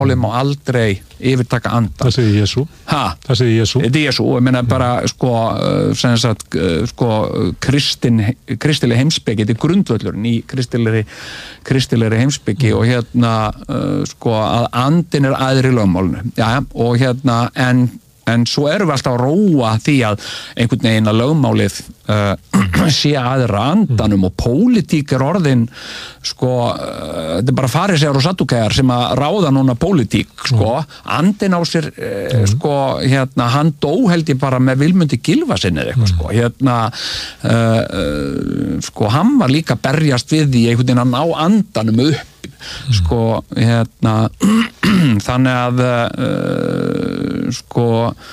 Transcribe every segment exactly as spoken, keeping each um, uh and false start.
málið má aldrei yfirtaka andan. Það segir Jesú. Ha? Það segir Jesú. Þetta er Jesú, ég meina bara sko, sem sagt, sko kristin, kristileg heimspeki, þetta er grundvöllurinn í kristilegri, kristilegri heimspeki og hérna sko að andin er æðri lögmálinu. Já, og hérna, en En svo erum við alltaf að róa því að einhvern veginn að lögmálið uh, sé aðra andanum og pólitík er orðin sko, uh, þetta er bara farisegar og saddúkæjar sem að ráða núna pólitík, sko, andin á sér uh, sko, hérna, hann dó held ég bara með Vilmundi Gylfasyni eða eitthvað, sko, hérna uh, uh, sko, hann var líka berjast við því einhvern veginn að ná andanum upp sko, hérna þannig að uh, sko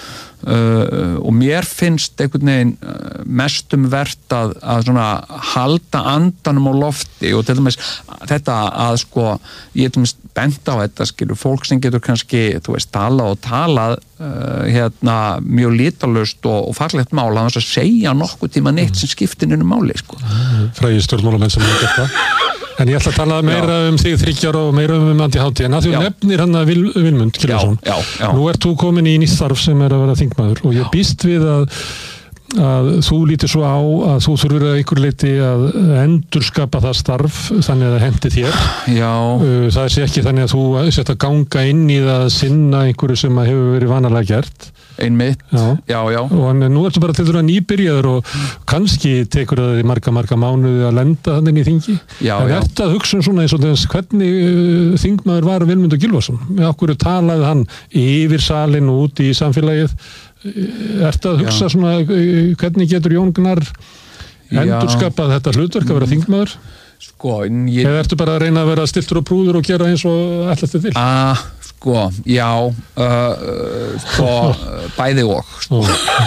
uh, og mér finnst einhvern veginn uh, mestum vert að, að svona halda andanum á lofti og til dæmis þetta að sko ég til dæmis bent á þetta skilur fólk sem getur kannski, þú veist, talað og talað uh, hérna mjög lítalust og, og fallegt mál að þess að segja nokkuð tíma neitt sem skiptir inn um máli sko. Frægir stjórnmálamenn sem hefur gert það. En ég ætla að tala meira Já. um þig þriggjar og meira um Andi Hátíð. En að því nefnir hann að Vil, Vilmund Gylfason. Já, já, já. Nú ert þú komin í nýtt starf sem er að vera þingmaður og ég býst við að, að þú lítir svo á að þú þurfur að einhver leiti að endurskapa það starf þannig að það hendi þér. Já. Það sé ekki þannig að þú sett að ganga inn í það að sinna einhverju sem hefur verið vanalega gert. Einmitt, já, já, já. Og nú ertu bara til þess að nýbyrjaður og kannski tekur það marga, marga mánuði að lenda þannig í þingi. Já, en já. Ertu að hugsa svona eins og þess hvernig uh, þingmaður var Vilmundur Gylfason? Með okkur talaði hann yfir salin og út í samfélagið. Ertu að hugsa já. svona uh, hvernig getur Jón Gnarr endurskapað þetta hlutverk að vera þingmaður? Sko, ég... Eða ertu bara að reyna að vera stiltur og prúður og gera eins og ætlast þig til? Ah, sko, já, uh, sko, bæði og, sko.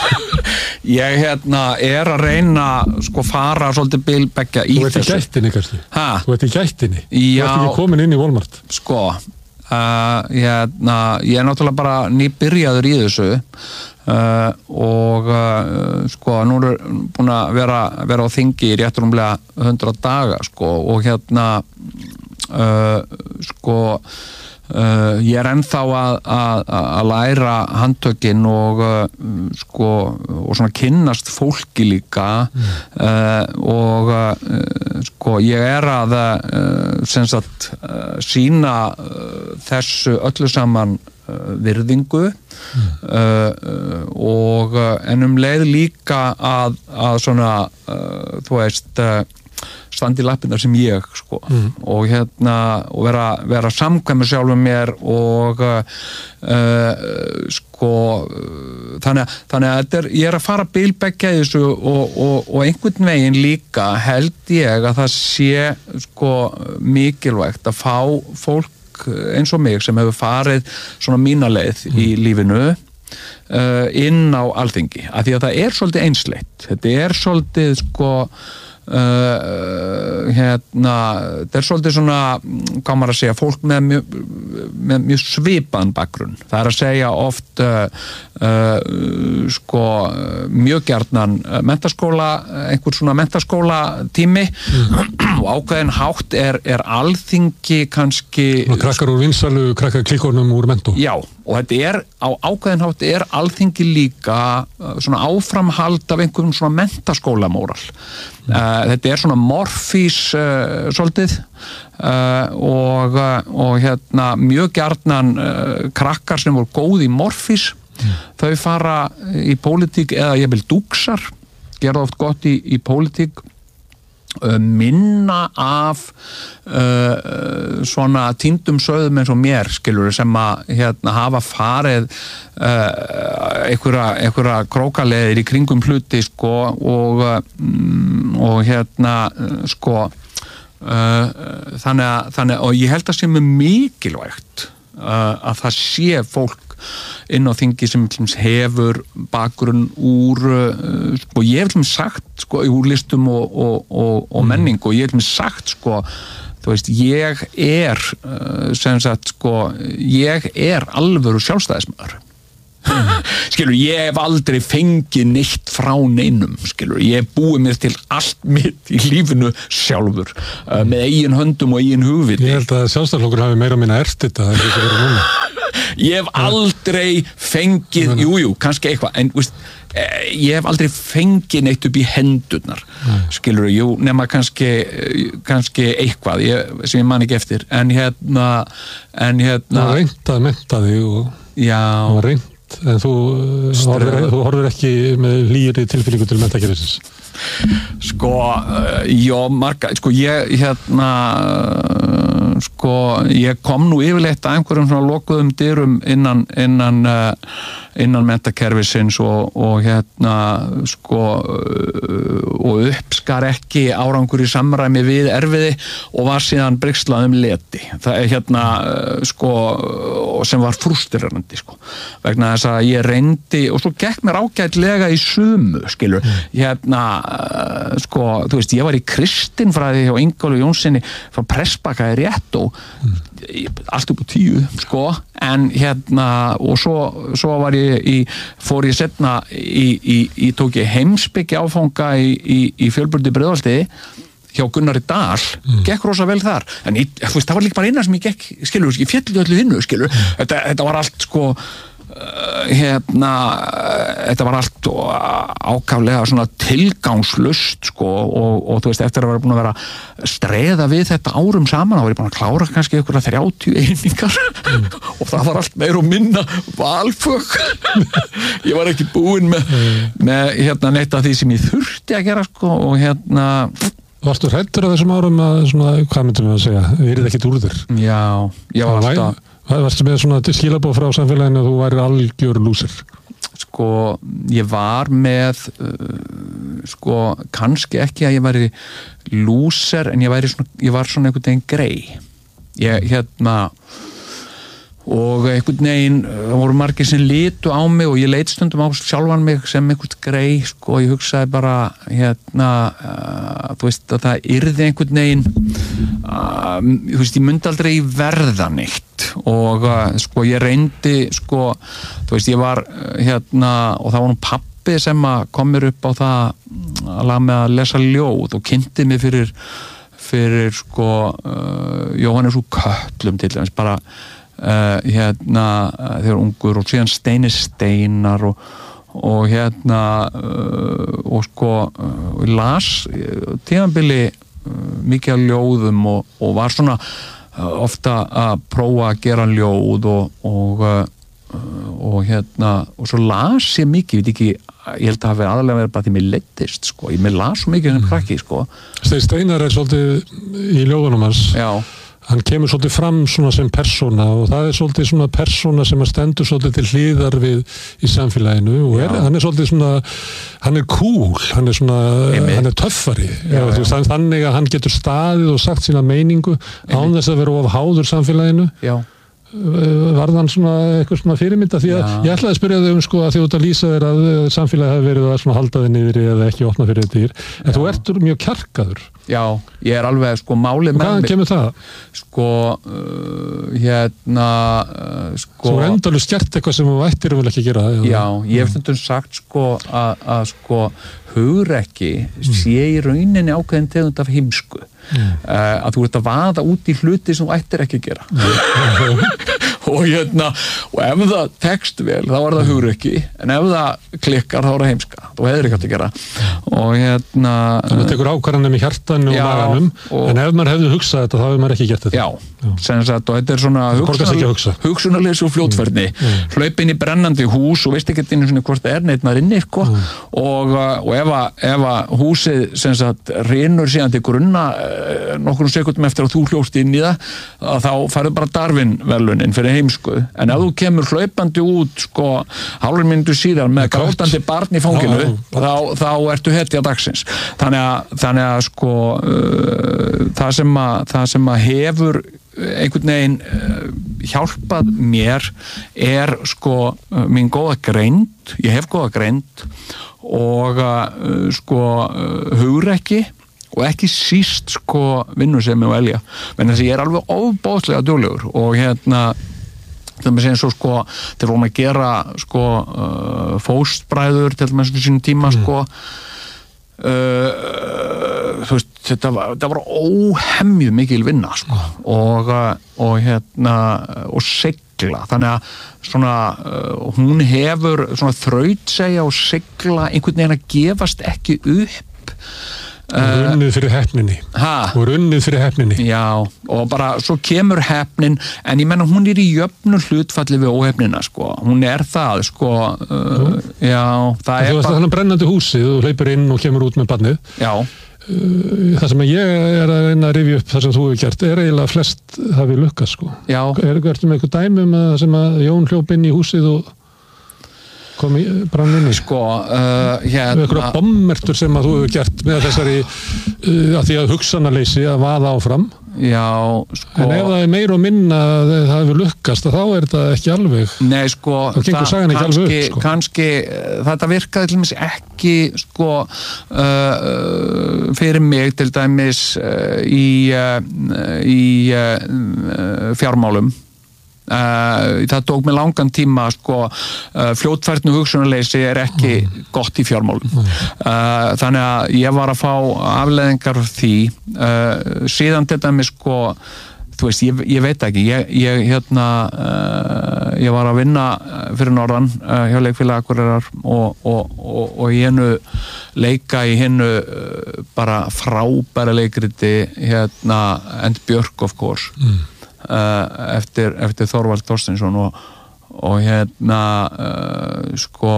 Ég, hérna, er að reyna, sko, fara svolítið bilbeggja í þessu. Þú ert í gættinni, kannski? Hæ? Þú ert í gættinni? Já. Þú ert ekki komin inn í Walmart? Sko, uh, hérna, ég er náttúrulega bara nýbyrjaður í þessu. Uh, og uh, sko nú er búin að vera, vera á þingi í rétt rúmlega hundrað daga sko og hérna uh, sko uh, ég er ennþá að, að, að læra handtökin og uh, sko og svona kynnast fólki líka mm. uh, og uh, sko ég er að uh, sem sagt uh, sýna uh, þessu öllu saman virðingu mm. uh, og en um leið líka að, að svona uh, þú veist uh, standi í lappirnar sem ég sko mm. og hérna og vera, vera samkvæmur sjálfum mér og uh, sko þannig að, þannig að er, ég er að fara bilbeggja í þessu og, og, og einhvern veginn líka held ég að það sé sko mikilvægt að fá fólk eins og mig sem hefur farið svona mína leið mm. í lífinu uh, inn á Alþingi af því að það er svolítið einsleitt þetta er svolítið sko Uh, hérna þetta er svolítið svona hvað maður að segja, fólk með mjög, með mjög svipaðan bakgrunn það er að segja oft uh, uh, sko mjög gjarnan menntaskóla einhver svona menntaskóla tími mm. og ákveðin hátt er, er Alþingi kannski og krakkar úr vinsalu, krakkar klíkonum úr mentó já, og þetta er á ákveðin hátt er Alþingi líka uh, svona áframhald af einhverjum svona menntaskólamóral Uh, þetta er svona morfís uh, svolítið uh, og, uh, og hérna mjög gjarnan uh, krakkar sem voru góð í morfís mm. þau fara í pólitík eða ég vil dúksar gera oft gott í, í pólitík uh, minna af uh, svona týndum sögðum eins og mér skilur sem að hérna hafa farið Uh, einhverja, einhverja krókaleðir í kringum hluti sko og, um, og hérna sko uh, þannig, að, þannig að og ég held að sé mjög mikilvægt uh, að það sé fólk inn á þingi sem hefur bakgrunn úr uh, sko ég hef sagt sko úr listum og, og, og, og menning og ég hef sagt sko þú veist, ég er uh, sem sagt sko, ég er alvöru sjálfstæðismaður skilur, ég hef aldrei fengið neitt frá neinum, skilur, ég hef búið mér til allt mitt í lífinu sjálfur, uh, með eigin höndum og eigin hugviti. Ég held að sjálfstæðarflokkur hafi meira minna ert þetta, það er ekki verið núna. Ég hef aldrei fengið, jú, jú, kannski eitthvað, en veist, ég hef aldrei fengið neitt upp í hendurnar, skilur, jú, nema kannski, kannski eitthvað ég, sem ég man ekki eftir, en hérna, en hérna... Það var reynt að mennta þig og... Já. Það var reynt, en þú horfir, þú horfir ekki með hlýri tilfinningu til menntakerfisins. Sko, já, marga, sko, ég, hérna, sko, ég kom nú yfirleitt að einhverjum svona lokuðum dyrum innan, innan, innan menntakerfisins og, og hérna, sko, og uppskar ekki árangur í samræmi við erfiði og var síðan brigslað um leti. Það er hérna, sko, sem var frústrerandi, sko, vegna þess að ég reyndi, og svo gekk mér ágætlega í sumu, skilur, hérna, sko, þú veist, ég var í kristinfræði hjá Ingólfi Jónssoni frá Pressbakka í Réttó, mm. allt upp á tíu, sko, en hérna, og svo, svo var ég í, fór ég setna í, í, í tók ég heimspeki áfanga í, í, í Fjölbraut í Breiðholti hjá Gunnari Dahl, mm. gekk rosa vel þar, en ég, veist, það var líka bara eina sem ég gekk, skilur, ég félli öllu hinnu, skilur, mm. þetta, þetta var allt, sko, Uh, hérna uh, þetta var allt ákaflega svona tilgangslust, sko, og, og þú veist, eftir að vera búin að vera streða við þetta árum saman, þá var ég búin að klára kannski einhverja þrjátíu einingar mm. og það var allt meir og minna valfög ég var ekki búinn með, mm. með hérna neitt af því sem ég þurfti að gera, sko, og hérna Varstu hræddur á þessum árum að svona, hvað myndum við að segja, verið ekkit úr þér? Já, ég var alltaf Varstu með svona skilabóð frá samfélaginu að þú væri algjör lúser? Sko, ég var með uh, sko, kannski ekki að ég væri lúser, en ég væri svona, ég var svona einhvern veginn grey. Ég, hérna og einhvern veginn, það voru margir sem litu á mig og ég leit stundum á sjálfan mig sem einhvern grey, sko, ég hugsaði bara, hérna, uh, þú veist, að það yrði einhvern veginn, uh, þú veist, ég myndi aldrei verða neitt og, uh, sko, ég reyndi, sko, þú veist, ég var, uh, hérna, og það var nú pabbi sem að kom mér upp á það að laga með að lesa ljóð og kynnti mig fyrir, fyrir, sko, uh, Jóhannes úr Kötlum til dæmis, bara Uh, hérna uh, þegar ungur og síðan Steini Steinar og, og hérna uh, og sko uh, las uh, tímabili uh, mikið af ljóðum og, og var svona uh, ofta að prófa að gera ljóð og, og, uh, og hérna og svo las ég mikið, veit ekki, ég held að það hafi aðalega verið bara því mér leittist, sko, ég mér las svo mikið sem krakki, sko. Steini Steinar er svolítið í ljóðunum hans. Já. Hann kemur svolítið fram svona sem persóna og það er svolítið svona persóna sem að stendur svolítið til hliðar við í samfélaginu og er, hann er svolítið svona, hann er cool, hann er svona, Einmitt. hann er töffari. Já, já. Veist, þannig að hann getur staðið og sagt sína meiningu Einmitt. án þess að vera of háður samfélaginu. Já. Varð hann svona eitthvað svona fyrirmynda því að Já. ég ætlaði að spyrja þau um, sko, að því út að lýsa þér að samfélagi hafi verið að svona halda þig niðri eða ekki opna fyrir þetta, en Já. þú ert mjög kjarkaður. Já, ég er alveg, sko, málið með mig. Hvaðan kemur það? Sko, uh, hérna, uh, sko... Þú er endalur skert eitthvað sem þú ættir vel ekki gera. Já, Já ég hef stundum sagt, sko, að, að sko, hugrekki mm. sé í rauninni ákveðin tegund af heimsku. Mm. Uh, að þú ert að vaða út í hluti sem þú ættir ekki að gera. Mm. og hérna, og ef það tekst vel, þá er það hugrekki, en ef það klikkar, þá er það heimska. Þú hefur ekki að gera. Og hérna... Það tekur ákvarðanum í hjartanum og maganum, og... en ef maður hefði hugsað þetta, þá hefur maður ekki gert þetta. Já, sem sagt, og þetta er svona hugsunarleys hugsunarleys og fljótferðni. Mm. Hlaup inn í brennandi hús og veist ekki einu svona hvort það er neitt maður inni, sko. Mm. Og, og ef, að, ef að húsið, sem sagt, rinur síðan til grunna nokkur sekundum eftir að þú hljóst inn í það, að þá færðu bara Darwin-verðlaunin fyrir heimsku. En ef þú kemur hlaupandi út, sko, hálfur mínútu síðan með grátandi barn í fanginu, já, þá, þá ertu hetja dagsins. Þannig að, þannig að sko, uh, það, sem að, það sem að hefur einhvern veginn uh, hjálpað mér er, sko, uh, mín góða greind, ég hef góða greind og uh, sko, uh, hugrekki og ekki síst, sko, vinnusemi og elja. Menn þess að ég er alveg ofboðslega duglegur og hérna til dæmis eins og sko þeir vorum að gera sko uh, fóstbræður til dæmis í sínum tíma mm. sko Uh, þú veist, þetta var, þetta var óhemju mikil vinna sko. og, og hérna og sigla, þannig að svona, uh, hún hefur svona þrautsegja og sigla einhvern veginn að gefast ekki upp og runnið fyrir heppninni ha? og runnið fyrir heppninni já, og bara svo kemur heppnin en ég menna hún er í jöfnu hlutfalli við óheppnina sko, hún er það sko, uh, já það er bara þannig brennandi húsið og hleypur inn og kemur út með barnið já það sem ég er að reyna að rifja upp það sem þú hefur gert, er eiginlega flest hafi lukkast sko, já. er eitthvað með eitthvað dæmi um að sem að Jón hljóp inn í húsið og kom í branninni sko, uh, hérna eitthvað bommertur sem að þú hefur gert með þessari uh, að því að hugsanaleysi að vaða áfram já, sko en ef það er meira og minna að það hefur lukkast þá er þetta ekki alveg nei, sko, þá gengur sagan ekki alveg upp sko. kannski, þetta virkaði til dæmis ekki sko uh, fyrir mig til dæmis uh, í uh, í uh, fjármálum Uh, það tók mig langan tíma sko, uh, fljótfærni hugsunarleysi er ekki mm. gott í fjármálum mm. uh, þannig að ég var að fá afleiðingar því uh, síðan til dæmis sko, þú veist, ég, ég veit ekki ég, ég hérna uh, ég var að vinna fyrir norðan uh, hjá leikfélagi Akureyrar og, og, og, og í hennu leika í hennu uh, bara frábæra leikriti hérna And Björk of course mm. Uh, eftir, eftir Þorvald Þorsteinsson og, og hérna uh, sko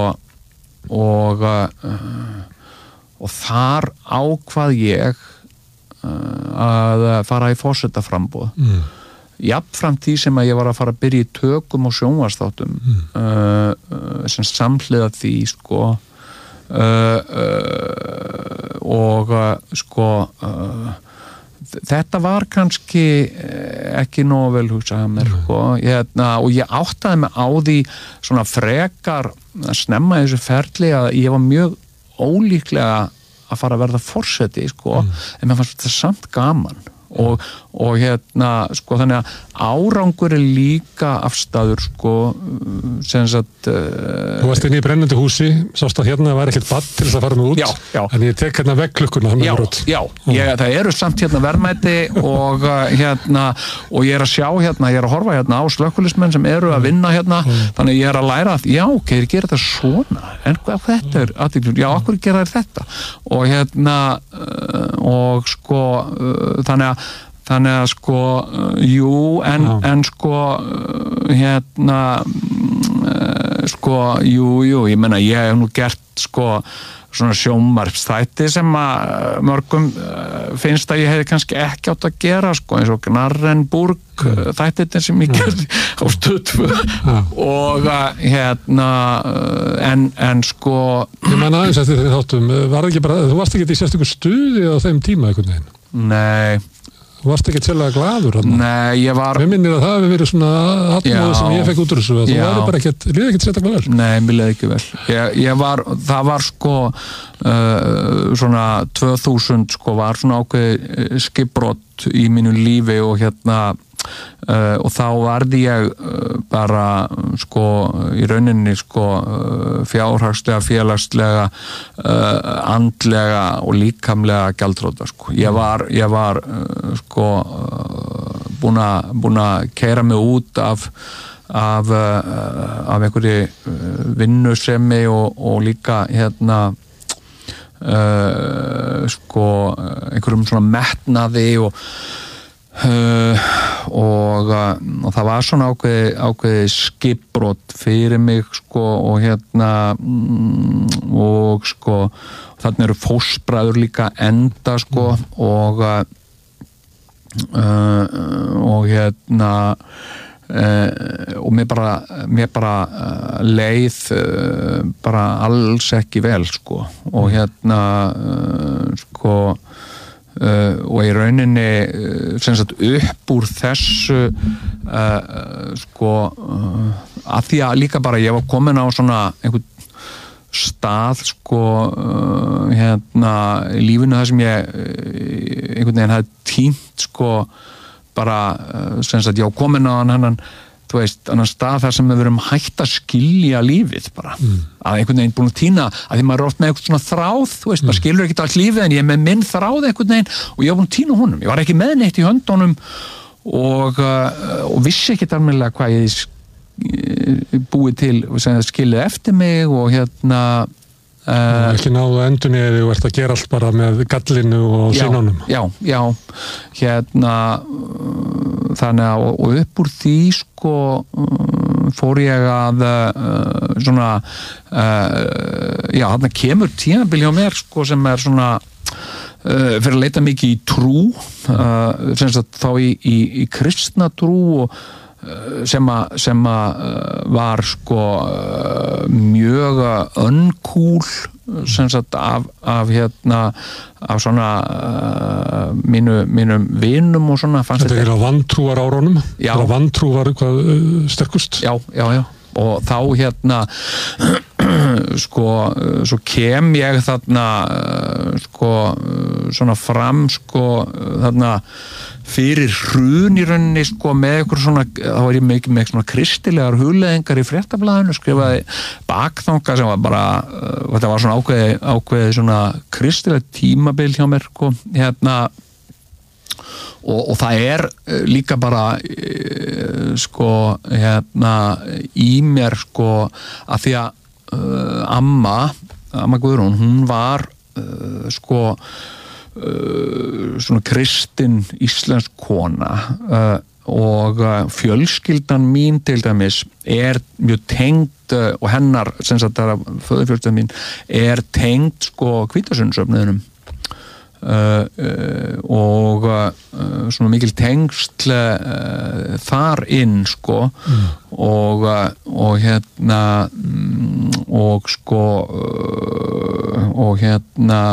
og uh, og þar ákvað ég uh, að fara í forsetaframboð mm. jafnframt því sem að ég var að fara að byrja í tökum og sjónvarpsþáttum mm. uh, uh, sem samhliða því sko uh, uh, og uh, sko uh, þetta var kannski ekki nógu vel hugsað mér sko. hérna, og ég áttaði mig á því svona frekar að snemma þessu ferli að ég var mjög ólíklega að fara að verða forseti sko. mm. en mér fannst þetta samt gaman og, og hérna sko, þannig að árangur er líka afstæður sko, sem sagt uh, Þú varst inn í brennandi húsi, sást að hérna var ekkert badd til þess að fara með út já, já. en ég tek hérna vegglukkuna já, já, ég, það eru samt hérna verðmæti og uh, hérna og ég er að sjá hérna, ég er að horfa hérna á slökkviliðsmenn sem eru að vinna hérna mm. þannig ég er að læra að, já, ok, ég gera þetta svona en hvað þetta er, aðtíklun, já, okkur gera þetta og hérna uh, og sko uh, þannig að Þannig að sko, uh, jú, en, en sko, uh, hérna, uh, sko, jú, jú, ég menna, ég hef nú gert sko svona sjónvarpsþætti sem að mörgum uh, finnst að ég hefði kannski ekki átt að gera sko, eins og Gnarrenburg uh, þættirnir sem ég gerði á Stöð og uh, hérna, uh, en, en sko... Ég man aðeins eftir þeim þáttum, var ekki bara, þú varst ekki í sérstöku stuði á þeim tíma einhvern veginn? Nei. Þú varst ekki sérlega glaður hann? Nei, ég var... Mér minnir að það hefur verið svona atmóðu sem ég fekk út úr þessu, að þú væri bara ekkert, liði ekkert sérstaklega vel. Nei, mér liði ekki vel. Ég, ég var, það var sko uh, svona tvö þúsund sko var svona ákveð skipbrot í mínu lífi og hérna uh, og þá varði ég uh, bara sko í rauninni sko uh, fjárhagslega, félagslega uh, andlega og líkamlega gjaldþrota sko. Ég var, ég var uh, sko uh, búin að búin að keyra mig út af af, uh, af einhverju uh, vinnusemi og, og líka hérna uh, sko einhverjum svona metnaði og Uh, og, uh, og það var svona ákveði, ákveði skipbrot fyrir mig sko og hérna mm, og sko þarna eru fóstbræður líka enda sko mm. og uh, og hérna uh, og mér bara mér bara uh, leið uh, bara alls ekki vel sko og hérna uh, sko Uh, og í rauninni uh, sem sagt upp úr þessu uh, sko uh, að því að líka bara ég var komin á svona einhvern stað sko uh, hérna í lífinu það sem ég uh, einhvern veginn hafði týnt sko bara uh, sem sagt ég var komin á hann hennan þú veist, annan stað þar sem við verum hægt að skilja lífið bara, mm. að einhvern veginn búin að týna, að því maður er oft með eitthvað svona þráð, þú veist, mm. maður skilur ekki allt lífið en ég er með minn þráð einhvern veginn og ég var búin að týna honum, ég var ekki með neitt í höndunum og, uh, og vissi ekki almennilega hvað ég búið til sem skilið eftir mig og hérna Uh, ekki náðu að endunni eða þú ert að gera allt bara með gallinu og sínunum já, já, hérna uh, þannig að og, og upp úr því sko uh, fór ég að uh, svona uh, já, þarna kemur tímabil hjá mér sko sem er svona uh, fyrir að leita mikið í trú uh, sem sagt þá í, í, í kristna trú og sem að, sem að var sko mjög unkúl sem sagt af, af hérna af svona uh, mínu, mínum vinum og svona fannst þetta er á vantrúar árunum þegar vantrú var eitthvað uh, sterkust já, já, já og þá hérna sko, svo kem ég þarna sko, svona fram sko, þarna fyrir hrun í rauninni sko með eitthvað svona, þá var ég mikið með svona kristilegar hugleiðingar í fréttablaðinu skrifaði bakþanga sem var bara þetta var svona ákveði, ákveði svona kristileg tímabil hjá mér sko, hérna og, og það er líka bara sko, hérna í mér sko, að því að uh, amma, amma Guðrún hún var uh, sko Uh, svona kristin íslensk kona uh, og uh, fjölskyldan mín til dæmis er mjög tengd uh, og hennar sem sagt það er föðurfjölskyldan mín er tengd sko Hvítasundsöfnuðinum uh, uh, og uh, svona mikil tengsl uh, þar inn sko mm. og, uh, og hérna um, og sko uh, og hérna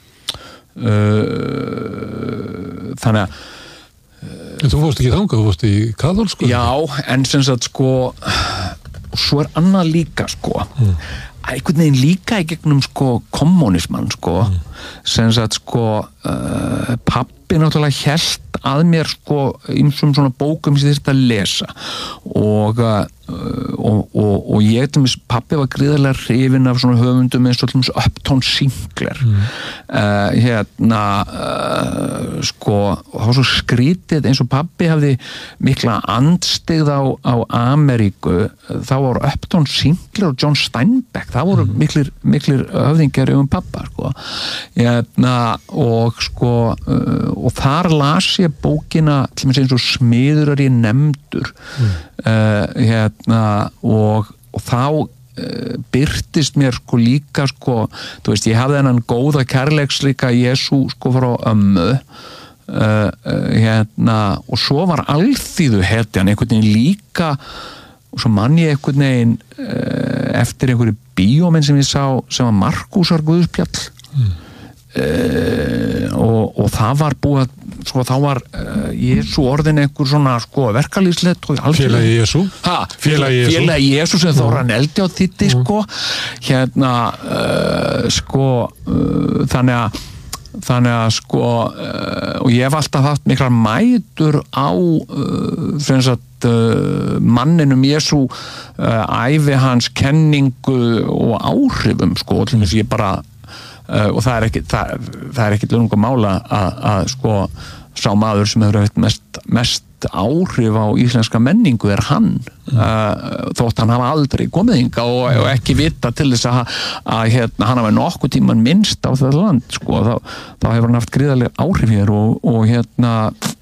Uh, þannig að uh, þú fórst ekki þangað, þú fórst í kaþólsku já, en sem sagt sko og svo er annað líka sko mm. einhvern veginn líka í gegnum sko kommunismann sko mm. sem sagt sko uh, pabbi náttúrulega hélt að mér sko ýmsum svona bókum sem þurfti að lesa og uh, og, og, og ég til mér, pabbi var gríðarlega hrifinn af svona höfundum eins og alltaf Upton Sinclair mm. uh, hérna uh, sko, og það var svo skrítið eins og pabbi hafði mikla andstyggð á, á Ameríku, þá voru Upton Sinclair og John Steinbeck, það voru mm. miklir, miklir höfðingjar um pappa sko hérna, og sko uh, og þar las ég bókina til mér eins og Smiður er ég nefndur mm. uh, hérna og, og þá uh, byrtist mér sko líka sko, þú veist, ég hafði hennan góða kærleiksríka Jesú sko frá ömmu uh, uh, hérna, og svo var alþýðu hetjan einhvern veginn líka og svo mann ég einhvern veginn uh, eftir einhverju bíómynd sem ég sá sem var Markúsar Guðspjall mm. Uh, og, og það var búið að sko þá var uh, Jesú orðin einhver svona sko verkalýslegt félagi Jesú félagi Jesú sem þá rann eldi á þitti sko hérna uh, sko uh, þannig að þannig að sko uh, og ég hef alltaf haft miklar mætur á uh, sem sagt uh, manninum Jesú uh, ævi hans kenningu og áhrifum sko og til þess að ég bara Uh, og það er ekki það, það er ekki lungum mála að, að sko sá maður sem hefur haft mest, mest áhrif á íslenska menningu er hann mm. uh, þótt hann hafa aldrei komið hinga og, og ekki vita til þess að, að hérna, hann hafa nokkuð tíman minnst á þetta land sko, þá, þá hefur hann haft gríðarlega áhrif hér og, og hérna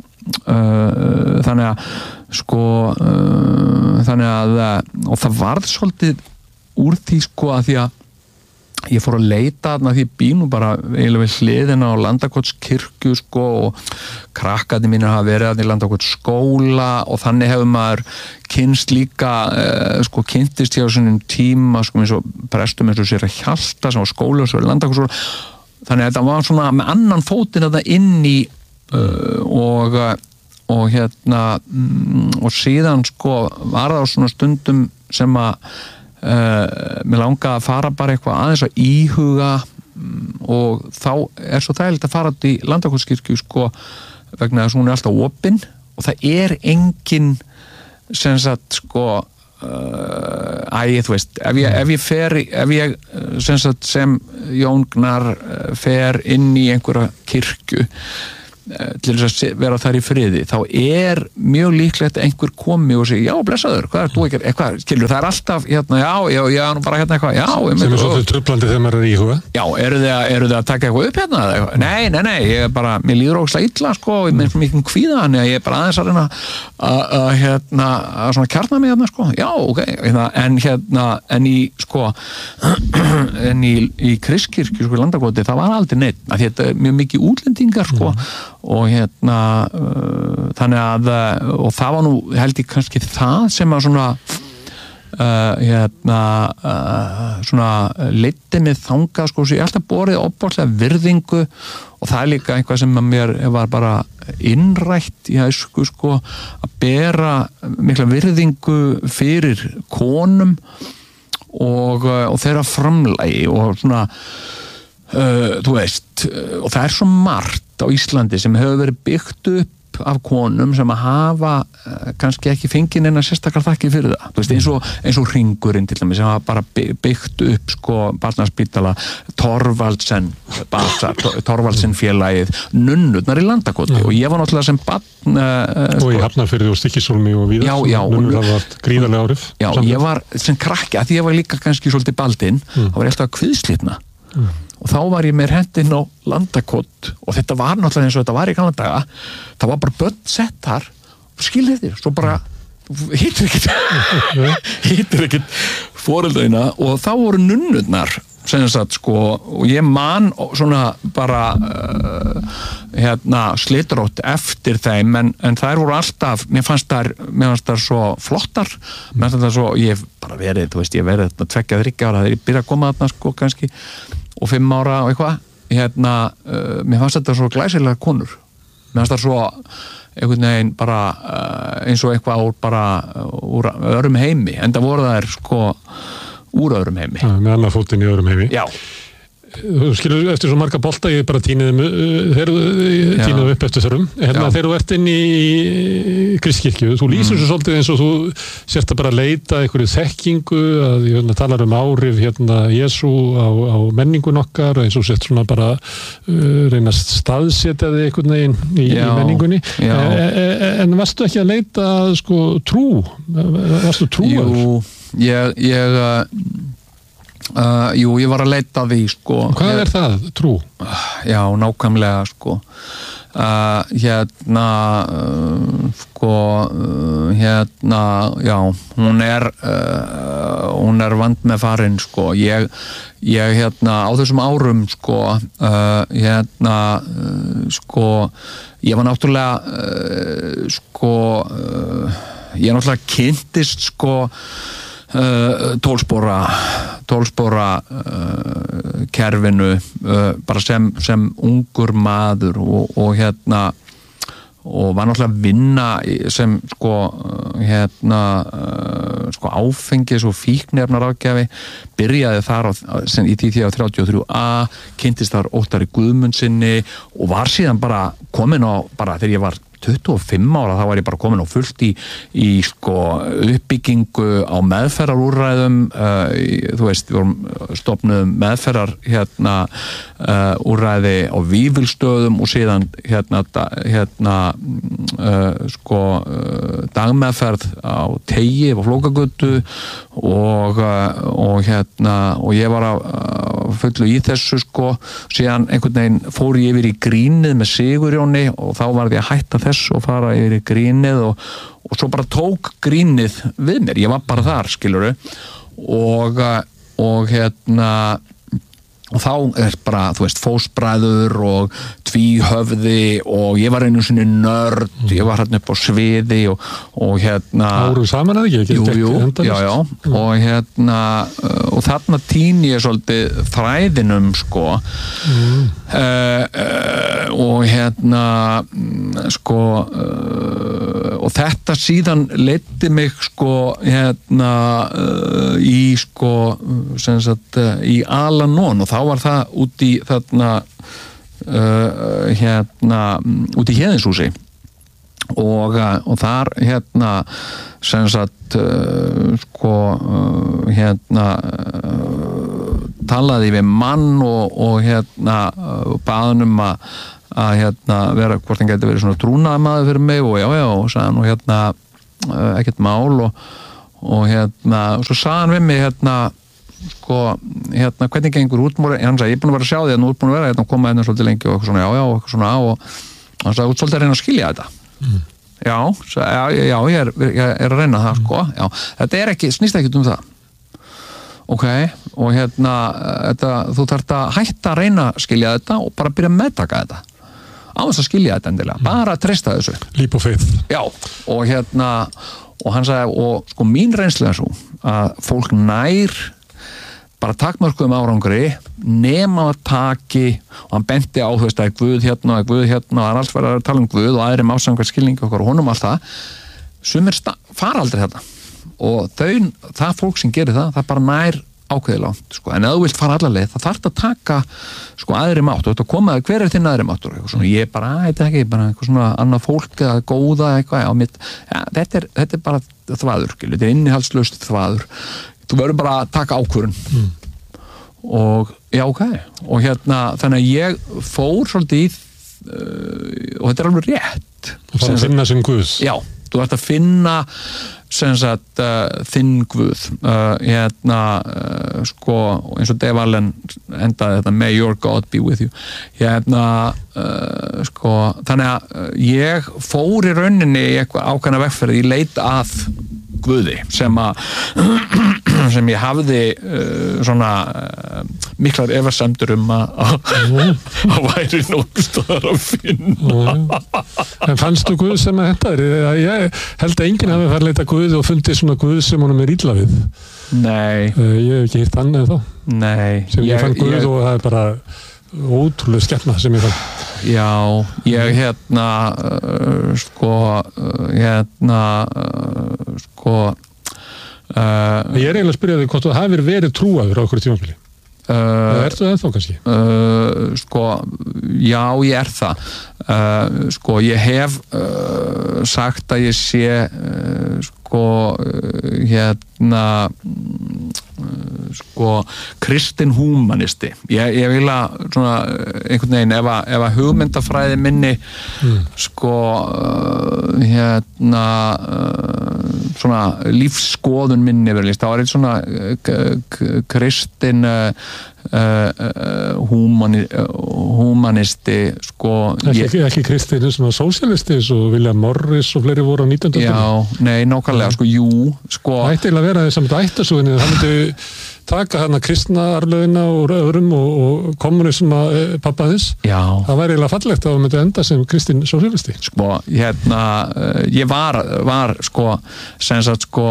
uh, þannig að sko uh, þannig að og það varð svolítið úr því sko að því að ég fór að leita þarna því bínu bara eiginlega við hliðina á Landakotskirkju sko og krakkandi mínir hafa verið þarna í Landakotsskóla og þannig hefur maður kynst líka uh, sko kynntist ég á svonum tíma sko eins og prestum eins og sér að Hjalta sem var skóla og svo er Landakotsskóla þannig að þetta var svona með annan fótinn þetta inn í uh, og og hérna mm, og síðan sko var það svona stundum sem að Uh, mér langaði að fara bara eitthvað aðeins að íhuga um, og þá er svo þægilegt að fara í Landakotskirkju sko vegna þess að hún er alltaf opin og það er engin sem sagt sko Uh, æ, þú veist ef ég, ef ég fer ef ég sem, sagt, sem Jón Gnarr fer inn í einhverja kirkju uh, til þess að vera þar í friði þá er mjög líklegt einhver komi og segi, já, blessaður, hvað er þú ekki eitthvað, skilur, það er alltaf, hérna, já, já, já nú bara hérna eitthvað, já sem er svolítið trublandi þegar maður er í huga já, eru þið að, eru þið að taka eitthvað upp hérna nei, nei, nei, ég er bara, mér líður ógeðslega illa sko, ég er mikið kvíða hann ég er bara aðeins að reyna að hérna, að svona kjarna mig hérna sko já, ok, en hérna en í, sko en í, í Kristkirkju, sko, Landakoti það var aldrei neitt, að þetta er mjög mikið útlendingar, sko, mm. og hérna uh, þannig að og það var nú, held ég kannski það sem að svona Uh, hérna uh, svona leiddi mig þangað sko, svo ég alltaf borið opvarslega virðingu og það er líka eitthvað sem að mér var bara innrætt í æsku sko, að bera mikla virðingu fyrir konum og, og þeirra framlagi og svona uh, þú veist, og það er svo margt á Íslandi sem hefur verið byggt upp af konum sem að hafa uh, kannski ekki fengið neina sérstakar þakki fyrir það, þú veist, eins og, eins og Hringurinn til dæmis, sem hafa bara byggt upp sko, barnaspítala Thorvaldsen Basar, Thorvaldsen félagið, nunnurnar í Landakoti ja. Og ég var náttúrulega sem barn uh, og í Hafnarfirði og Stykkishólmi og víðar, nunnur hafa haft gríðarlega áhrif já, samt. Ég var sem krakki, að því ég var líka kannski svolítið baldinn, mm. þá var ég alltaf að kviðslitna mm. og þá var ég með hendinn á Landakot og þetta var náttúrulega eins og þetta var í gamla daga það var bara börn sett þar skilur þér, svo bara hittir ekkert hittir ekkert foreldraina og þá voru nunnurnar sem sagt sko og ég man svona bara uh, hérna slitrótt eftir þeim en, en þær voru alltaf, mér fannst þær mér fannst þær svo flottar mér fannst þær svo, ég hef bara verið, þú veist ég hef verið þetta tveggja þriggja ára þegar ég byrja að koma þarna sko kannski og fimm ára og eitthvað hérna, uh, mér fannst þetta svo glæsilega konur mér fannst þetta svo einhvern veginn bara uh, eins og eitthvað úr bara úr öðrum heimi, en það voru þær sko úr öðrum heimi ja, með annað fótinn í öðrum heimi já þú skilur eftir svo marga bolta ég bara tíniðum þeir tíniðum upp eftir þörfum hérna þegar þú ert inn í Kristkirkju, þú lýsir mm. svo svolítið eins og þú sért að bara leita einhverju þekkingu að hérna, talar um áhrif hérna Jesú á, á menningun okkar eins og sért svona bara uh, reyna að staðsetja þig einhvern veginn í, í menningunni e, e, en varstu ekki að leita sko trú varstu trúaður? Jú, ég ég uh, Uh, jú, ég var að leita því sko. Hvað ég, er það, trú? Já, nákvæmlega sko uh, hérna uh, sko uh, hérna, já hún er uh, hún er vand með farin sko ég, ég hérna á þessum árum sko uh, hérna uh, sko ég var náttúrulega uh, sko uh, ég náttúrulega kynntist sko Uh, tólspóra tólspóra uh, kerfinu uh, bara sem, sem ungur maður og, og hérna og var náttúrulega að vinna sem sko hérna uh, sko áfengis og fíkniefnaráðgjafi byrjaði þar á, sem í því því á þrjátíu og þrjú A kynntist þar Óttari Guðmundsinni og var síðan bara komin á bara þegar ég var tuttugu og fimm ára þá var ég bara komin á fullt í, í sko uppbyggingu á meðferðarúrræðum uh, þú veist, við vorum stofnuðum meðferðar hérna uh, úrræði á Vífilsstöðum og síðan hérna, da, hérna uh, sko uh, dagmeðferð á Teigi og Flókagötu og, uh, og hérna og ég var að uh, fullu í þessu sko síðan einhvern veginn fór ég yfir í grínið með Sigurjóni og þá var ég að hætta þess og fara yfir í grínið og, og svo bara tók grínið við mér, ég var bara þar skiluru og, og hérna og þá er bara, þú veist, fósbræður og tvíhöfði og ég var einu sinni nörd, ég var hérna upp á sviði og, og hérna Áru saman eða ekki? Jú, jú, já, já mm. og hérna og þarna týni ég svolítið þræðinum sko mm. uh, uh, og hérna sko uh, og þetta síðan leiddi mig sko hérna uh, í sko sem sagt uh, í Al-Anon og þá var það út í þarna uh, hérna út í Héðinshúsi og, og þar hérna sem sagt uh, sko uh, hérna uh, talaði við mann og, og hérna uh, baðunum að að hérna vera, hvort hann gæti verið svona trúnaðarmaður fyrir mig og já já og sagði hann og hérna uh, ekkert mál og, og hérna og svo sagði hann við mig hérna sko hérna hvernig gengur útmúri, hann sagði ég er búin að vera að sjá því að nú er búin að vera hérna og koma hérna svolítið lengi og eitthvað svona já já og eitthvað svona og hann sagði út svolítið að reyna að skilja þetta mm. já, svo, já, já, ég er, ég er að reyna það sko, já, þetta er ekki, snýst ekki um það ok, og hérna þetta, þú þarft að hætta að reyna að skilja þetta og bara byrja að meðtaka þetta á þess að skilja þetta endilega, bara að treysta þessu Leap of faith já, og hérna og hann sagði, og sko mín reynslega svo að fólk nær bara takmörkuðum árangri nema að taki og hann benti á þú veist að Guð hérna og Guð hérna og það er allt verið að tala um Guð og aðri másamkvæmt skilningi okkar og honum allt það sumir fara aldrei þetta og þau, það fólk sem gerir það það bara nær ákveðið langt sko. en ef þú vilt fara alla leið það þarf að taka sko aðri mátt og þetta komaði hver er þinn aðri máttur svona, ég bara, þetta ekki, bara eitthvað svona annað fólk eða góða eitthvað já, mitt, ja, þetta, er, þetta er bara þvaður þetta er innihaldslaust þvaður þú verður bara að taka ákvörun mm. og já ok og hérna þannig að ég fór svolítið í uh, og þetta er alveg rétt þú þarf að finna sinn Guð já, þú ert að finna sem sagt uh, þinn Guð uh, hérna uh, sko eins og Dave Allen endaði þetta may your God be with you hérna uh, sko þannig að uh, ég fór í rauninni í eitthvað ákveðna vegferð í leit að Guði sem að sem ég hafði uh, svona uh, miklar efasemdur um að að væri nógstaðar að finna en fannstu Guð sem að þetta er ég held að enginn hafi farið að leita Guð og fundið svona Guð sem honum er illa við nei uh, ég hef ekki hitt annað þá nei sem ég, ég fann Guð ég... og það er bara ótrúlega skemmna sem ég fann já, ég hérna uh, sko uh, hérna uh, sko uh, ég er eiginlega að spyrja þig hvort þú hafir verið trúaður á okkur tímabili uh, ertu það ennþá kannski? Uh, sko, já ég er það uh, sko ég hef uh, sagt að ég sé uh, sko uh, hérna sko kristin húmanisti ég, ég vil að svona einhvern veginn ef að, ef að hugmyndafræði minni mm. sko uh, hérna uh, svona lífsskoðun minni verið, þá er eitthvað svona uh, kristin uh, uh, humani, uh, humanisti sko ekki, ég, ekki kristin svona sósialisti eins og William Morris og fleiri voru á nítjándu öldinni já, nei, nákvæmlega, sko, jú sko það ætti eiginlega að vera þess að þetta ættasúinni það myndi taka hérna kristna arfleðina og öðrum og, og kommunisma e, pappa þess já. Það væri eiginlega fallegt að það myndi enda sem kristin sósialisti sko, hérna uh, ég var, var sko sem sagt sko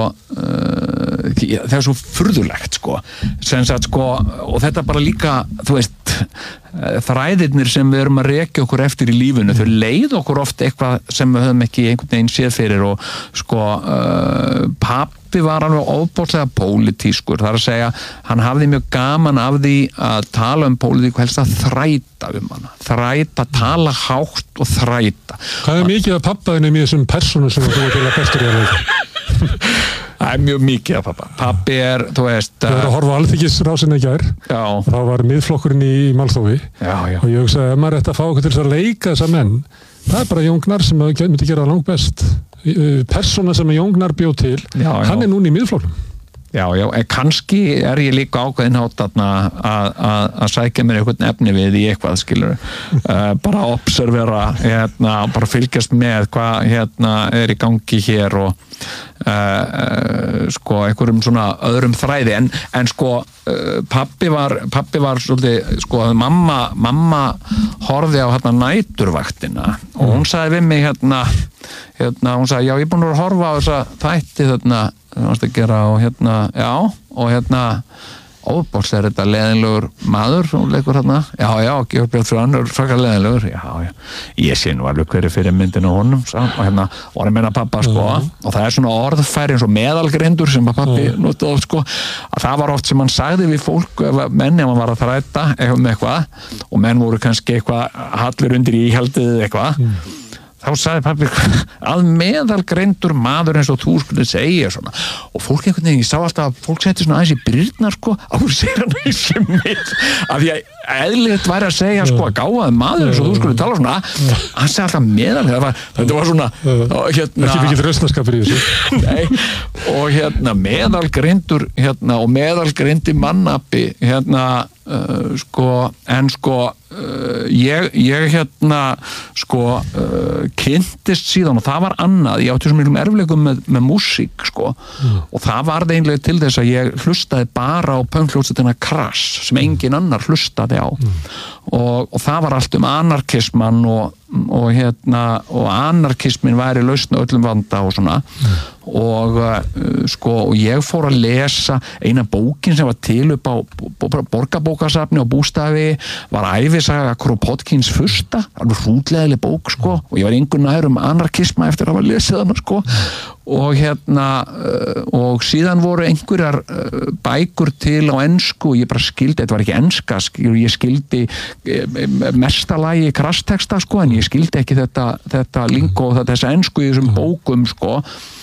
uh, það er svo furðulegt sko sem sagt sko, og þetta bara líka þú veist, þræðirnir sem við erum að rekja okkur eftir í lífinu, þau leið okkur oft eitthvað sem við höfum ekki einhvern veginn séð fyrir og sko uh, pappi var alveg ofbóðslega pólitískur, það er að segja hann hafði mjög gaman af því að tala um pólitík og helst að þræta um hana, þræta, tala hátt og þræta. Hvað er mikið af pappaðinum í þessum persónum sem þú er til að bestur í að leika? Það er mjög mikið af pappa. Pappi er, þú veist... Ég var að horfa á Alþingisrásina í gær. Já. Þá var miðflokkurinn í Málþófi. Já, já. Og ég hugsaði, ef maður ætti að fá okkur til þess að leika þessa menn, það er bara Jón Gnarr sem myndi gera það langt best. Persóna sem Jón Gnarr bjó til, já, já. Hann er núna í miðflokknum. Já, já, en kannski er ég líka ákveðin hátt að, að sækja mér einhvern efni við í eitthvað, skilur. uh, bara observera, hérna, bara fylgjast með hvað hérna, er í gangi hér og uh, uh, sko, einhverjum svona öðrum þræði, en, en sko, uh, pappi var, pappi var svolítið, sko, mamma, mamma horfði á hérna næturvaktina og hún sagði við mig hérna, hérna, hún sagði, já, ég er búin að horfa á þessa þætti þarna, að gera og hérna, já og hérna, óbóls er þetta leðinlegur maður, hún leikur hérna já, já, Georg Björn fyrir hann er frækar leðinlegur já, já, ég sé nú alveg hverju fyrir myndinu honum, sá, og hérna og hann meina pappa, sko, mm. og það er svona orðfæri eins og meðalgrindur sem að pappi mm. notaði oft, sko, að það var oft sem hann sagði við fólk, menn ef hann var að þræta eitthvað með eitthvað, og menn voru kannski eitthvað hallir undir íhaldið eitthvað mm. þá sagði pabbi að meðalgreindur maður eins og þú skulle segja svona og fólk einhvern veginn, ég sá alltaf að fólk setti svona aðeins í brýrnar sko, á hún segir hann ekki mitt af því að eðlilegt væri að segja sko að gáfaði maður eins og þú skulle tala svona hann segi alltaf meðalgreindur þetta var svona hérna, ekki fikið röstnaskapur í þessu nei, og hérna meðalgreindur hérna, og meðalgreindi mannappi hérna Uh, sko, en sko uh, ég, ég hérna sko uh, kynntist síðan og það var annað, ég átti svo mjög erfleikum með, með músík sko mm. og það var einlega til þess að ég hlustaði bara á pönkljóðsettina Crash sem engin annar hlustaði á mm. og, og það var allt um anarkisman og, og hérna og anarkismin væri lausn á öllum vanda og svona mm. og uh, sko og ég fór að lesa eina bókin sem var til upp á borgarbókasafni og bústafi var ævisaga Kropotkins fyrsta, alveg hrútleðileg bók sko og ég var engu nær um anarkisma eftir að hafa lesið hana sko og hérna uh, og síðan voru einhverjar uh, bækur til á ensku og ég bara skildi, þetta var ekki enska ég skildi uh, mestalagi krasteksta sko en ég skildi ekki þetta, þetta lingo og þessa ensku í þessum bókum sko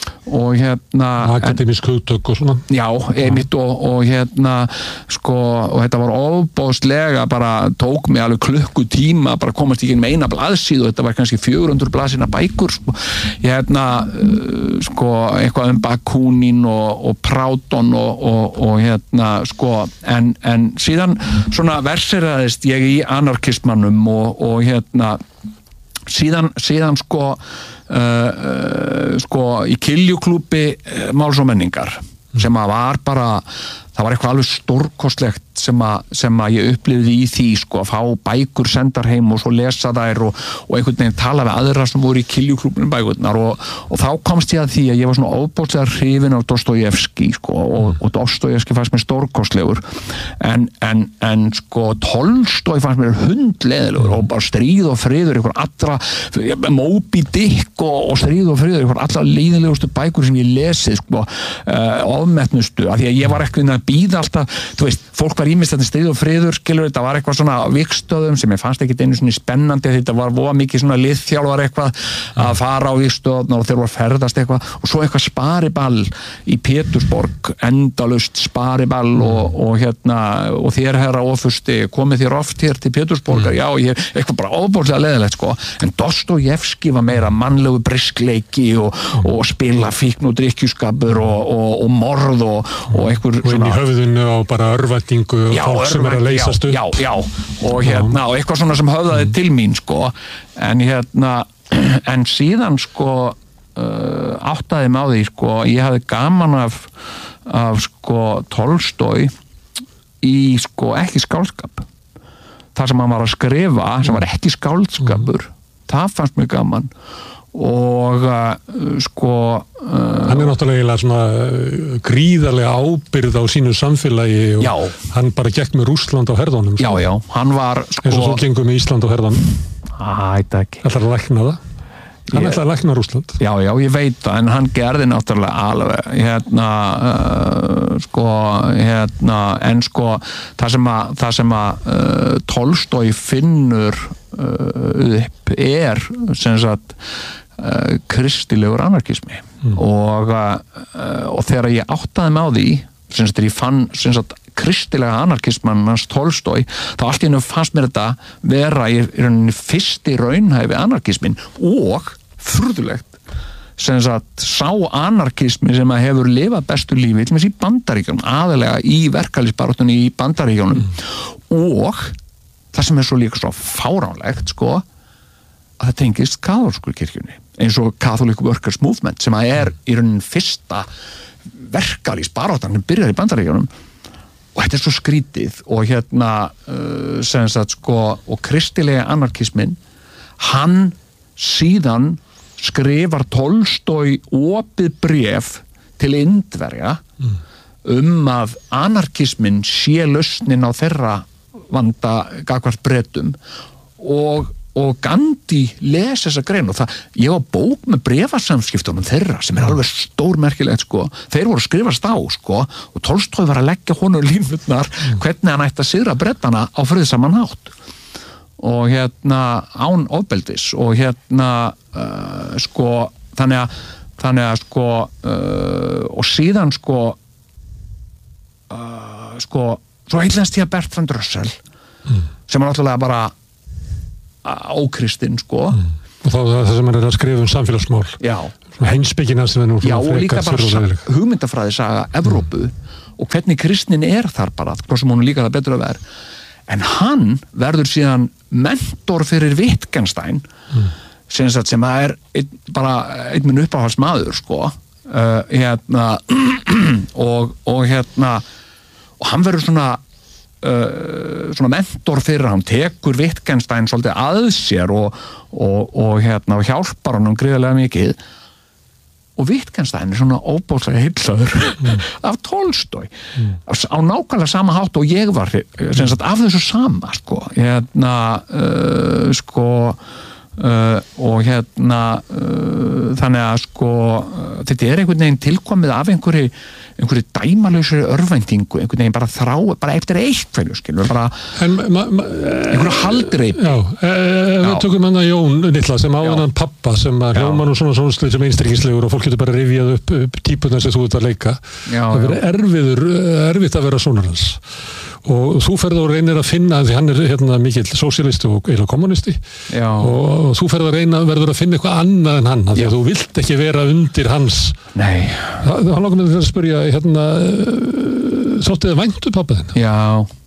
og hérna akademisk hugtök og svona já, einmitt og, og hérna sko, og þetta var ofbóðslega bara tók mig alveg klukkutíma bara komast ekki inn með eina blaðsíðu og þetta var kannski fjögur hundruð blaðsíðna bækur sko, hérna uh, sko, eitthvað um Bakunin og, og Proudhon og, og, og hérna sko, en, en síðan svona verseraðist ég í anarkismannum og, og hérna síðan, síðan sko uh, uh, sko í Kiljuklúbbi uh, Máls og menningar sem að var bara það var eitthvað alveg stórkostlegt sem að, sem að ég upplifði í því sko að fá bækur sendar heim og svo lesa þær og, og einhvern veginn tala við aðra sem voru í Kiljuklúbbinu bækurnar og, og þá komst ég að því að ég var svona ofbóðslega hrifinn af Dostojevski sko og, og Dostojevski fannst mér stórkostlegur en, en, en sko Tolstoj fannst mér hundleðilegur og bara Stríð og friður einhver allra, Moby Dick og, og Stríð og friður einhver allra leiðilegustu bækur sem ég lesið sko uh, ofmetnustu, af því að ég var ekki að býða alltaf, þú veist, fólk var ímist þetta Stríð og friður, skilur, þetta var eitthvað svona vikstöðum sem ég fannst ekki einu svona spennandi þetta var voða mikið svona liðþjálfar eitthvað að fara á vikstöðunar og þeir voru að ferðast eitthvað og svo eitthvað spariball í Pétursborg, endalaust spariball og, og hérna og þér herra ofusti, komið þér oft hér til Pétursborgar, mm. já, ég, eitthvað bara ofbóðslega leðilegt, sko, en Dostojevski var meira mannlegu briskleiki og, mm. og spila fíkn og drykkjuskapur og, og, og morð og, og eitthvað og inn í höfðinu á bara örvætingu og já, fólk sem er að leysast upp já, já, já, og hérna og eitthvað svona sem höfðaði til mín sko en hérna, en síðan sko uh, áttaði mig á því sko, ég hafði gaman af af sko Tolstoj í sko ekki skáldskap það sem hann var að skrifa sem var ekki skáldskapur mm. það fannst mér gaman og uh, sko uh, hann er náttúrulega svona gríðarlega ábyrgð á sínu samfélagi og já. Hann bara gekk með Rússland á herðunum já, já, hann var sko eins og þú gengur með Ísland á herðunum ætla ekki ætlar að lækna það hann ég, ætlar að lækna Rússland já, já, ég veit það, en hann gerði náttúrulega alveg, hérna uh, sko, hérna en sko, það sem að það sem að uh, Tolstoj finnur uh, upp er sem sagt Uh, kristilegur anarkismi mm. og, uh, og þegar ég áttaði mig á því sem sagt, ég fann sem sagt, kristilega anarkisman hans Tolstoj, þá allt í hennu fannst mér þetta vera í, í rauninni fyrsti raunhæfi anarkismin og furðulegt sem sagt, sá anarkismi sem að hefur lifað bestu lífi til og með í Bandaríkjunum, aðalega í verkalýðsbaráttunni í Bandaríkjunum mm. og það sem er svo líka svo fáránlegt sko að það tengist kaþólsku kirkjunni eins og Catholic Workers Movement sem að er í rauninni fyrsta verkalýðsbaráttan sem byrjar í Bandaríkjunum og þetta er svo skrítið og hérna uh, sem sagt sko og kristilega anarkismin hann síðan skrifar Tolstoj opið bréf til Indverja mm. um að anarkismin sé lausnin á þeirra vanda gagnvart Bretum og og Gandhi les þessa grein og það, ég var bók með bréfasamskiptunum þeirra sem er alveg stórmerkilegt sko, þeir voru að skrifast á sko og Tolstoj var að leggja honum línutnar mm. hvernig hann ætti að sigra Bretana á friðsaman hátt og hérna án ofbeldis og hérna uh, sko þannig að, þannig að sko uh, og síðan sko uh, sko svo heillast ég að Bertrand Russell mm. sem er náttúrulega bara ókristinn sko mm. og þá það sem hann er að skrifa um samfélagsmál já, heimspekina sem er nú já og líka bara hugmyndafræði saga Evrópu mm. og hvernig kristnin er þar bara, hvað sem hún líka það betur að vera en hann verður síðan mentor fyrir Wittgenstein mm. sem, sem að er ein, bara einn minn uppáhaldsmaður sko uh, hérna og, og hérna og hann verður svona uh, svona mentor fyrir hann tekur Wittgenstein svolítið að sér og, og, og hérna og hjálpar hann um gríðarlega mikið og Wittgenstein er svona óbóðslega heillaður mm. af Tolstói mm. á nákvæmlega sama hátt og ég var sem sagt af þessu sama sko hérna uh, sko uh, og hérna uh, þannig að sko uh, þetta er einhvern veginn tilkomið af einhverju einhverju dæmalausu örvæntingu einhvern veginn bara þrá, bara eftir eitt hverju skilur, bara en, ma, ma, einhverju haldreip Já, e, e, við tökum hann að Jón litla sem áðan hann pappa sem að hljóma nú svona svona sem einstrengingslegur og fólk getur bara rifjað upp, upp típuna sem þú ert að leika já, það verður erfiður, erfitt að vera sonur hans og þú ferð og reynir að finna því hann er hérna mikill sósíalisti og eða kommunisti og, og þú ferð að reyna verður að finna eitthvað annað en hann því að þú vilt ekki vera undir hans Nei Það hann langar með að spyrja hérna þóttið þið væntu pappa þinn? Já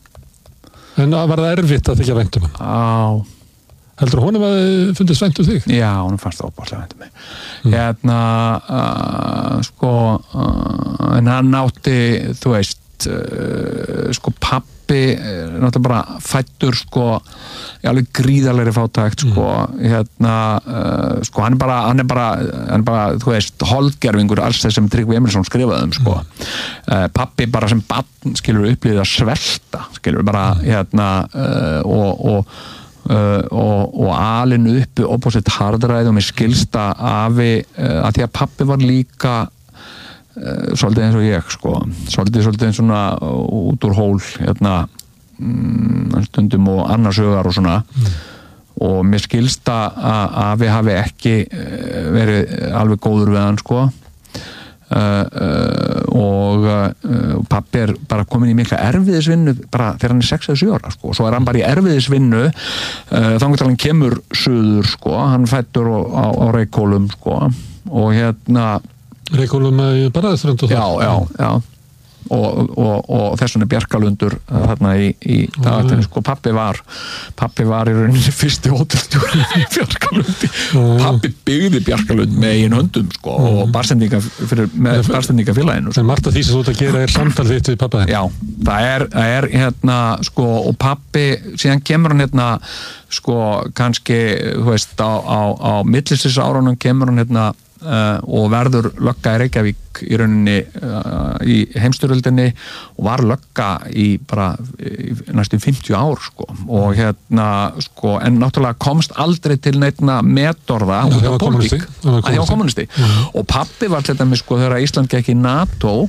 En var það erfitt að þykja væntum hann? Já Heldur honum að fundist væntu þig? Já, honum fannst það óbáslega væntu mig mm. Hérna uh, sko uh, en hann átti þú veist Uh, sko pappi uh, náttúrulega bara fættur sko í alveg gríðarlegri fátækt sko mm. hérna uh, sko hann er bara hann er bara, hann er bara þú veist holdgerfingur alls þess sem Tryggvi Emilsson skrifaði um sko mm. uh, pappi bara sem barn skilur upplýðið að svelta skilur bara mm. hérna uh, og, og Uh, og, og alinu uppi opposite hardræði og mér skilsta afi uh, að því að pappi var líka uh, svolítið eins og ég sko, svolítið svolítið eins svona út úr hól hérna mm, stundum og annarsögar og svona mm. og mér skilsta að afi hafi ekki uh, verið alveg góður við hann sko Uh, uh, og uh, pappi er bara komin í mikla erfiðisvinnu bara þegar hann er sex eða sjö ára sko. Svo er hann bara í erfiðisvinnu uh, þannig að hann kemur suður sko. Hann fættur á, á Reykhólum sko. Og hérna Reykhólum með Barðaströnd og það? Já, já, já og, og, og þess vegna Bjarkalundur þarna í, í dagatinni sko. Pappi var pappi var í rauninni fyrsti hótelstjóri í Bjarkalundi pappi byggði Bjarkalund með einn höndum sko, mm. og barsendinga fyrir, með barsendingafélaginu en margt af því sem þú ert að gera er samtal þitt við pappa þinn já, það er, það er hérna sko, og pappi, síðan kemur hann hérna sko, kannski þú veist, á, á, á millisins árunum kemur hann hérna Uh, og verður lögga í Reykjavík í rauninni uh, í heimstyrjöldinni og var lögga í bara í næstum fimmtíu ár sko og hérna sko en náttúrulega komst aldrei til neittna metorða út af pólitík að því á kommunisti og pappi var til dæmis sko þegar Ísland gekk í NATO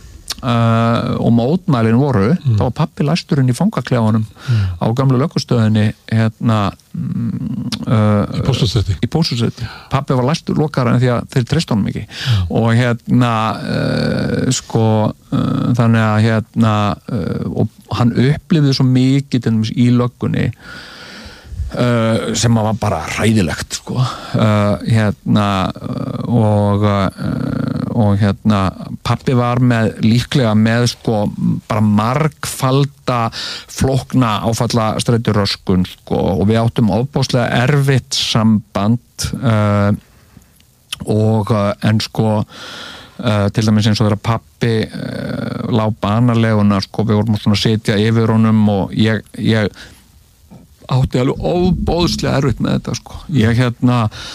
Uh, og mótmælin voru mm. þá var pappi læsturinn í fangaklefanum mm. á gamlu lögustöðinni hérna uh, í Pósthússtræti í Pósthússtræti pappi var læstur lokara en því að þeir treystu honum ekki mm. og hérna uh, sko uh, þannig að hérna uh, og hann upplifði svo mikið til dæmis í löggunni Uh, sem var bara hræðilegt sko uh, hérna uh, og uh, og hérna pappi var með líklega með sko bara margfalda flókna áfalla streituröskun sko og við áttum ofboðslega erfitt samband uh, og uh, en sko uh, til dæmis eins og þegar pappi uh, lá banaleguna sko við vorum svona að setja yfir honum og ég, ég átti alveg óbóðslega erfitt með þetta sko. Ég hérna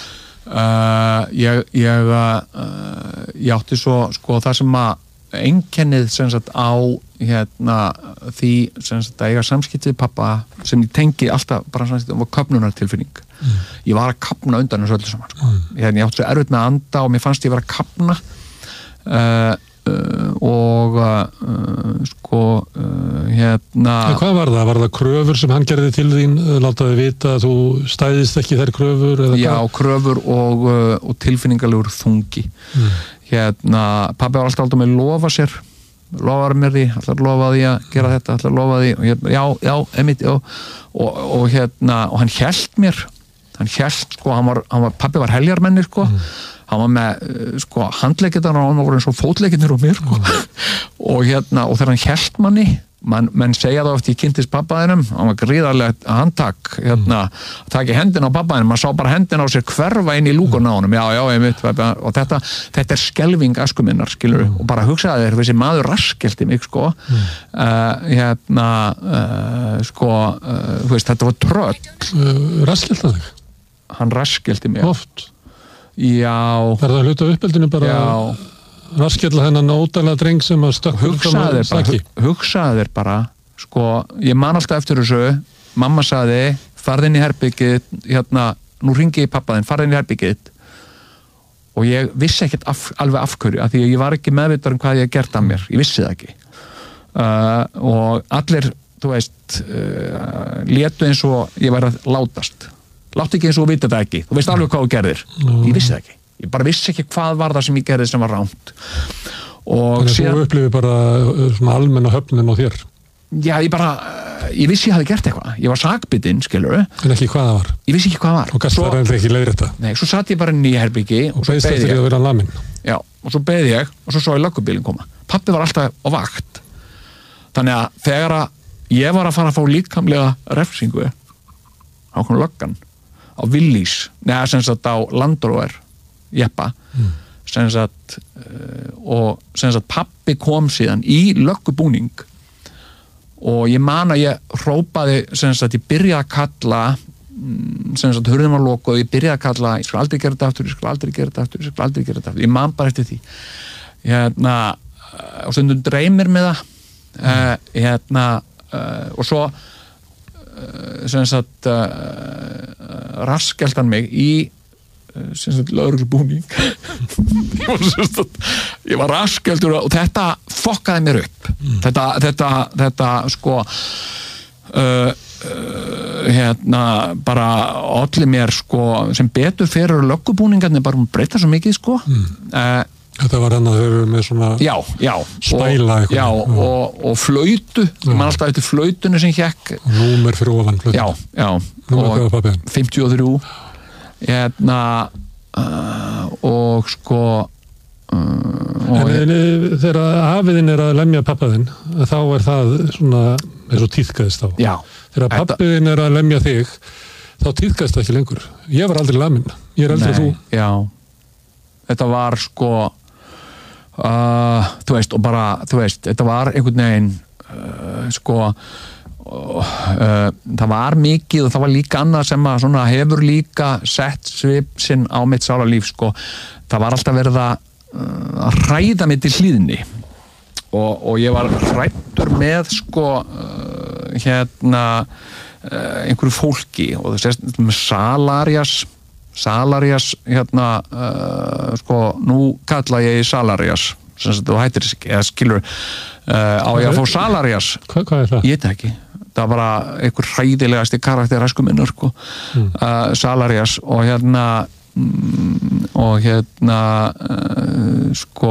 uh, ég, ég uh, ég átti svo sko það sem að einkennið sem sagt á hérna því sem sagt að eiga samskipti við pappa sem ég tengi alltaf bara svona var köfnunartilfinning. Mm. Ég var að kapna undan þessu öllu saman sko. Mm. Ég, ég átti svo erfitt með að anda og mér fannst ég vera að kapna uh, Uh, og uh, sko uh, hérna en hvað var það? Var það kröfur sem hann gerði til þín, látaði vita að þú stæðist ekki þær kröfur? Eða já, hvað? kröfur og, og tilfinningalegur þungi mm. hérna, pabbi var alltaf alltaf með lofa sér lofaði mér því, alltaf lofaði að gera þetta alltaf lofaði, og hérna, já, já, emitt já, og, og hérna og hann hélt mér, hann hélt sko, hann var, hann var, pabbi var heljarmenni sko, mm. hann var með sko handleggirnar og hann var eins og fótleggirnir og mér sko, mm. og hérna og þegar hann hélt manni, man, menn segja þá eftir ég kynntist pabbaðinum, hann var gríðarlegt handtak, hérna mm. taki hendina á pabbaðinum, maður sá bara hendina á sér hverfa inn í lúkuna á honum, já, já, ég mitt og þetta, þetta er skelving æsku minnar, skilur mm. og bara hugsaði þér, þessi maður raskelti mig, sko mm. uh, hérna uh, sko, uh, þú veist, þetta var tröll uh, raskelti þig? Hann raskelti mig oft? Já. Er það hluta uppeldinu bara já. Raskella þennan ódæla dreng sem að stökkur hugsaði þér bara, hugsaði þér bara sko, ég man alltaf eftir þessu mamma sagði, farð inn í herbyggið hérna, nú ringi ég pappa þinn farð inn í herbyggið og ég vissi ekkert af, alveg afhverju af því ég var ekki meðvitað um hvað ég hef gert af mér ég vissi það ekki uh, og allir, þú veist uh, létu eins og ég væri að látast láttu ekki eins og vita það ekki, þú veist alveg hvað þú gerðir ég vissi það ekki, ég bara vissi ekki hvað var það sem ég gerði sem var ránt og þannig að síðan, þú upplifið bara svona almenna höfnin á þér já, ég bara, ég vissi ég hafi gert eitthvað ég var sakbitinn, skilur en ekki hvað það var ég vissi ekki hvað það var og gæst það reyndi ekki leiðrétta nei, svo satt ég bara inn í herbyggi og, og beðist eftir því að vera lamin já, og svo beði ég og svo svo ég löggubílinn koma pappi var alltaf á vakt þannig að þegar að ég var að fara að fá líkamlega refsingu á kom löggan á Willys, neða sem sagt á Land Rover jeppa mm. sem sagt uh, og sem sagt pappi kom síðan í löggubúning og ég man að ég hrópaði sem sagt ég byrjaði að kalla sem sagt hurðum að loka og ég byrjaði að kalla ég skal aldrei gera þetta aftur, ég skal aldrei gera þetta aftur ég skal aldrei gera þetta aftur, ég man bara eftir því hérna og stundum dreymir með það mm. uh, hérna uh, og svo sem sagt uh, raskelt hann mig í sem sagt lögreglubúning ég var sem sagt ég var raskeltur og þetta fokkaði mér upp mm. þetta, þetta, þetta sko uh, uh, hérna bara olli mér sko sem betur fyrir löggubúningarnir bara hún breyta svo mikið sko mm. uh, þetta var hann að þau eru með svona já, já, spæla og, já, og, og flöytu mann alltaf eftir flöytunni sem hékk og númer fyrir ofan flöytu já, já, og fimmtíu og þrjú hérna uh, og sko uh, og en, en þegar afiðinn er að lemja pappaðinn þá er það svona eins og tíðkaðist þá já, þegar pappiðinn er að lemja þig þá tíðkaðist það ekki lengur ég var aldrei lamin, ég er eldri en þú já, þetta var sko uh, þú veist og bara, þú veist, þetta var einhvern veginn uh, sko Uh, það var mikið og það var líka annað sem að svona hefur líka sett svip sinn á mitt sálarlíf sko, það var alltaf verið að, uh, að hræða mig til hlýðni og, og ég var hræddur með sko uh, hérna uh, einhverju fólki og það sést með Salarias Salarias hérna uh, sko, nú kalla ég Salarias sem þú hættir þess ekki, eða skilur uh, á ég að fá Salarias Hva, hvað er það? Ég veit ekki það var bara einhver hræðilegasti karakter æsku minnar sko mm. uh, Salarias og hérna mm, og hérna uh, sko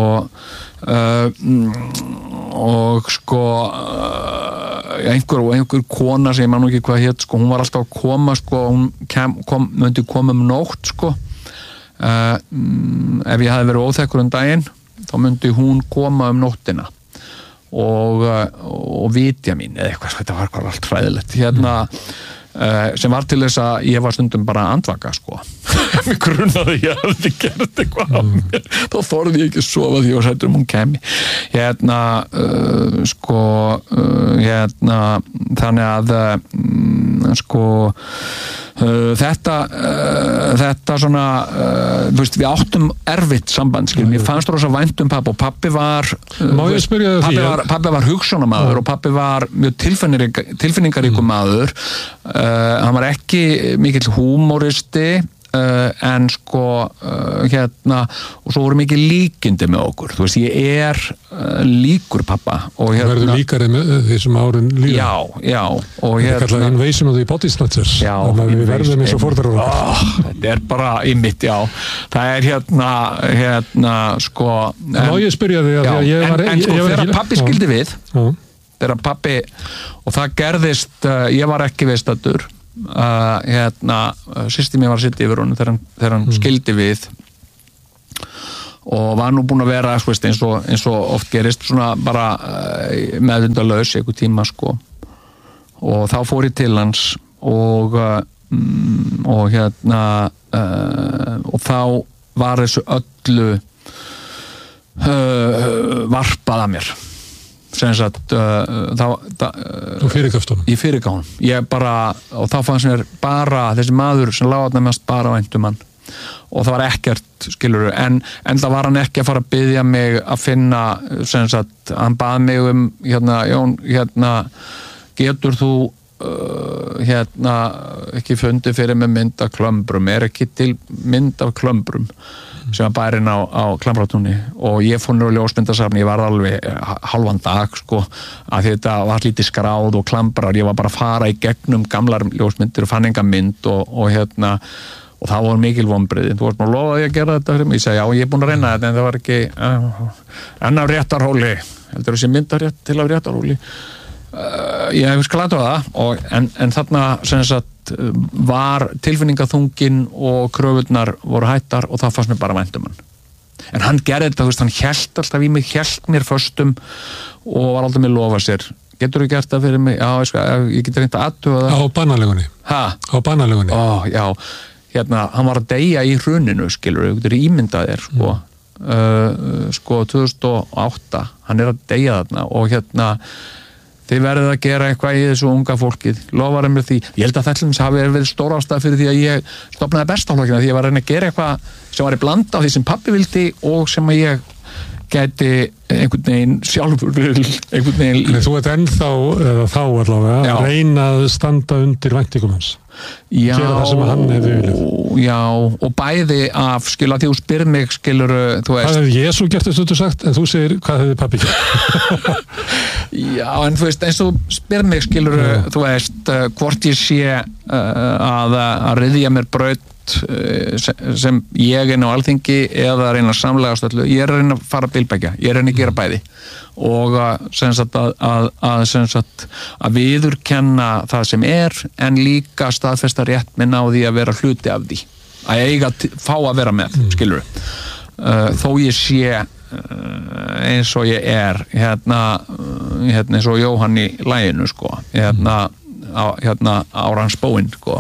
uh, og sko uh, einhver, einhver kona sem ég man nú ekki hvað hétt sko, hún var alltaf að koma sko, hún kem, kom, myndi koma um nótt sko uh, um, ef ég hefði verið óþekkur um daginn þá myndi hún koma um nóttina og, og vitja mín eða eitthvað, þetta var bara allt hræðilegt hérna, mm. uh, sem var til þess að ég var stundum bara að andvaka sko mér grunnaði ég hefði gert eitthvað af mér, þá þorði ég ekki að sofa því og sættur um hún kemi hérna uh, sko uh, hérna þannig að uh, sko uh, þetta uh, þetta svona uh, þú veist, við áttum erfitt samband skil, mér fannst rosa vænt um pappa og pappi var uh, má ég spyrja það því pappi var, pappi var hugsunamaður og pappi var mjög tilfinningaríkum maður uh, hann var ekki mikill húmoristi uh, en sko uh, hérna, og svo voru mikið líkindi með okkur, þú veist, ég er uh, líkur pappa og hérna verður líkari með því sem árin líða já, já og hérna þetta er kallað invasion of the body snatchers já, við verðum eins og fórðarar oh, þetta er bara í mitt, já það er hérna, hérna sko en, má ég spyrja því að, já, að ég var en, en sko þegar pappi skildi við já. þegar pappi og það gerðist, uh, ég var ekki viðstaddur Uh, hérna, uh, systir mér var að sitja yfir honum þegar hann, þegar hann mm. skildi við og var nú búin að vera sko, eins, og, eins og oft gerist svona bara uh, meðvindalaus einhver tíma sko og þá fór ég til hans og uh, mm, og hérna uh, og þá var þessu öllu uh, varpað að mér sem sagt uh, þá, þá, uh, fyrirgaftunum í fyrirgáðunum ég bara, og þá fannst mér bara þessi maður sem láði mest bara væntum hann og það var ekkert skilur, en, en það var hann ekki að fara að biðja mig að finna sem sagt, hann bað mig um hérna, Jón, hérna getur þú uh, hérna ekki fundið fyrir með mynd af klömbrum, er ekki til mynd af klömbrum sem var bærinn á, á Klambratúni og ég fór nú á ljósmyndasafni, ég var alveg halvan dag sko, að þetta var lítið skráð og klambrar, ég var bara að fara í gegnum gamlar ljósmyndir og fann enga mynd og, og hérna, og það voru mikil vonbrigði, þú varst maður lofaði að gera þetta fyrir mig, ég segi já, ég er búin að reyna þetta en það var ekki uh, enn af réttarhóli heldur þessi myndarétt til af réttarhóli uh, ég hef sklætt á það og, en, en þarna sem sagt var tilfinningaþungin og kröfurnar voru hættar og það fannst mér bara væntum hann en hann gerði þetta, þú veist, hann hélt alltaf í mig hélt mér föstum og var alltaf með lofa sér, getur þú gert það fyrir mig já, ég, sko, ég get reynt að aðtuga það á banalegunni ha? á banalegunni ó, já, hérna, hann var að deyja í hruninu, skilur, þú getur ímyndað þér sko, mm. uh, sko tvö þúsund og átta, hann er að deyja þarna og hérna þið verðið að gera eitthvað í þessu unga fólkið lofar mér því, ég held að þellins hafi verið stór ástæða fyrir því að ég stofnaði bestaflokkina því ég var að reyna að gera eitthvað sem var í blanda á því sem pappi vildi og sem að ég gæti einhvern veginn sjálfur einhvern veginn en þú ert ennþá, eða þá allavega að reyna að standa undir væntingum hans já, gera það sem hann hefði viljað já, og bæði af skilur að því þú spyrir mig skilur þú veist hvað hefði Jesú gert þessu þú sagt en þú segir hvað hefði pappi gert já, en þú veist eins og spyrir mig skilur já. Þú veist uh, hvort ég sé uh, að, að ryðja mér braut sem ég er á alþingi eða reyna að samlegast öllu, ég er að reyna að fara að bilbækja, ég er að reyna að gera bæði og sem sagt að, að, að, sem sagt, að viðurkenna það sem er en líka staðfesta rétt minn á því að vera hluti af því að eiga fá að vera með, skilur uh, þó ég sé uh, eins og ég er hérna, hérna eins og Jóhann í laginu sko, hérna á, hérna Árans bóin sko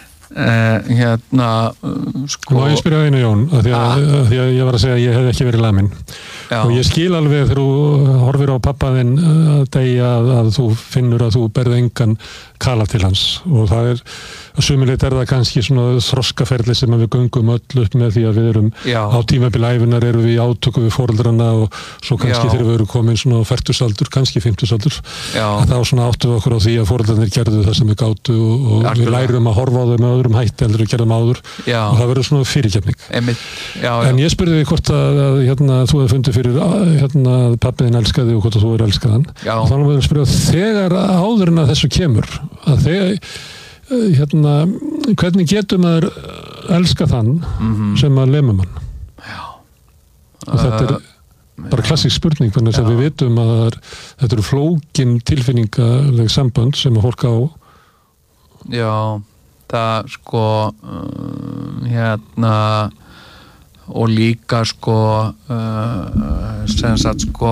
Uh, hérna uh, sko Má ég spyrja einu Jón að því að, ah. að því að ég var að segja að ég hef ekki verið lamin já. Og ég skil alveg þegar þú horfir á pappa þinn að deyja að, að þú finnur að þú berði engan kala til hans og það er að sumilegt er það kannski svona þroskaferli sem við göngum öll upp með því að við erum já. Á tímabil ævinnar erum við í átöku við foreldrana og svo kannski já. Þegar við erum komin svona á fertusaldur, kannski fimmtusaldur þá svona áttum við okkur á því að foreldrarnir gerðu það sem við gátu og, og við lærum að horfa á þau með öðrum hætti heldur við gerðum áður já. Og það verður svona fyrirgefning en ég spurði þig hvort að, að hérna, þú hefði fundið fyrir hérna, pappiðin elskaði og hvort að þú er elskaðan og þannig að við spyrja þegar áður en að þessu kemur að þegar hérna, hvernig getur maður elska þann mm-hmm. sem að lemur mann já. Og þetta er bara klassísk spurning þannig að við vitum að er, þetta eru flókin tilfinningaleg sambönd sem að fólk á já, það sko uh, hérna og líka sko uh, sem sagt sko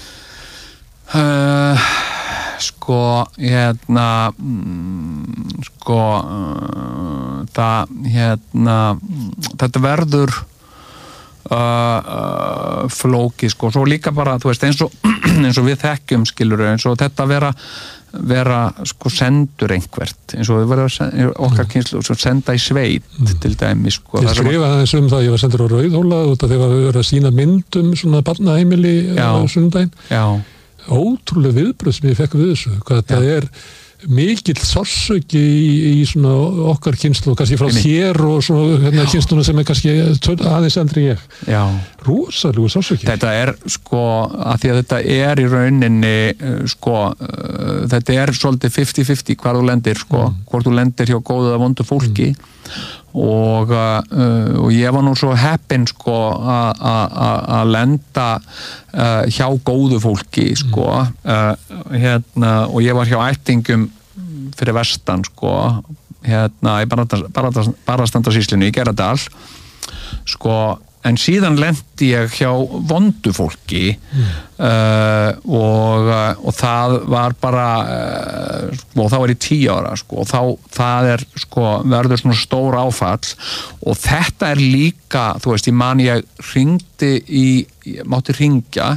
uh, sko hérna mm, sko uh, það hérna þetta verður uh, uh, flóki sko svo líka bara þú veist eins og, eins og við þekkjum skilur eins og þetta vera vera sko sendur einhvert eins og við verðum okkar kynslu og senda í sveit mm. til dæmi sko ég skrifa það eins um það, ég var sendur á Rauðhóla út af þegar við verðum að sína myndum svona barnaheimili á sundaginn ótrúlega viðbröð sem ég fekk við þessu hvað þetta er mikill sársauki í, í svona okkar kynslu, kannski frá þér og svona hérna kynsluna sem er kannski aðeins eldri ég. Já. Rosalegu sársauki. Þetta er sko, að því að þetta er í rauninni sko, uh, þetta er svolítið fimmtíu fimmtíu hvar þú lendir sko, mm. hvort þú lendir hjá góðu eða vondu fólki mm. og, uh, og ég var nú svo heppinn sko að lenda uh, hjá góðu fólki sko uh, hérna, og ég var hjá ættingum fyrir vestan sko hérna í Barðastrandarsýslunni í Gerðardal sko, en síðan lendi ég hjá vondu fólki mm. uh, og, og það var bara uh, og þá var ég tíu ára sko, og þá það er sko verður svona stór áfall og þetta er líka, þú veist, ég man ég hringdi í, ég mátti hringja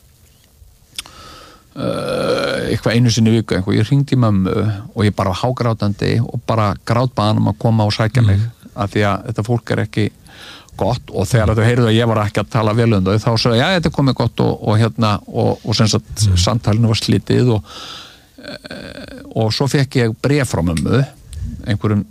Uh, eitthvað einu sinni viku eitthvað. Ég hringdi í mömmu og ég bara var hágrátandi og bara grátbaðan um að koma og sækja mig mm. af því að þetta fólk er ekki gott og þegar mm. þau heyrðu að ég var ekki að tala vel um þau þá sagði já þetta er komið gott og, og hérna og, og sem sagt mm. samtalinu var slitið og, uh, og svo fekk ég bréf frá mömmu einhverjum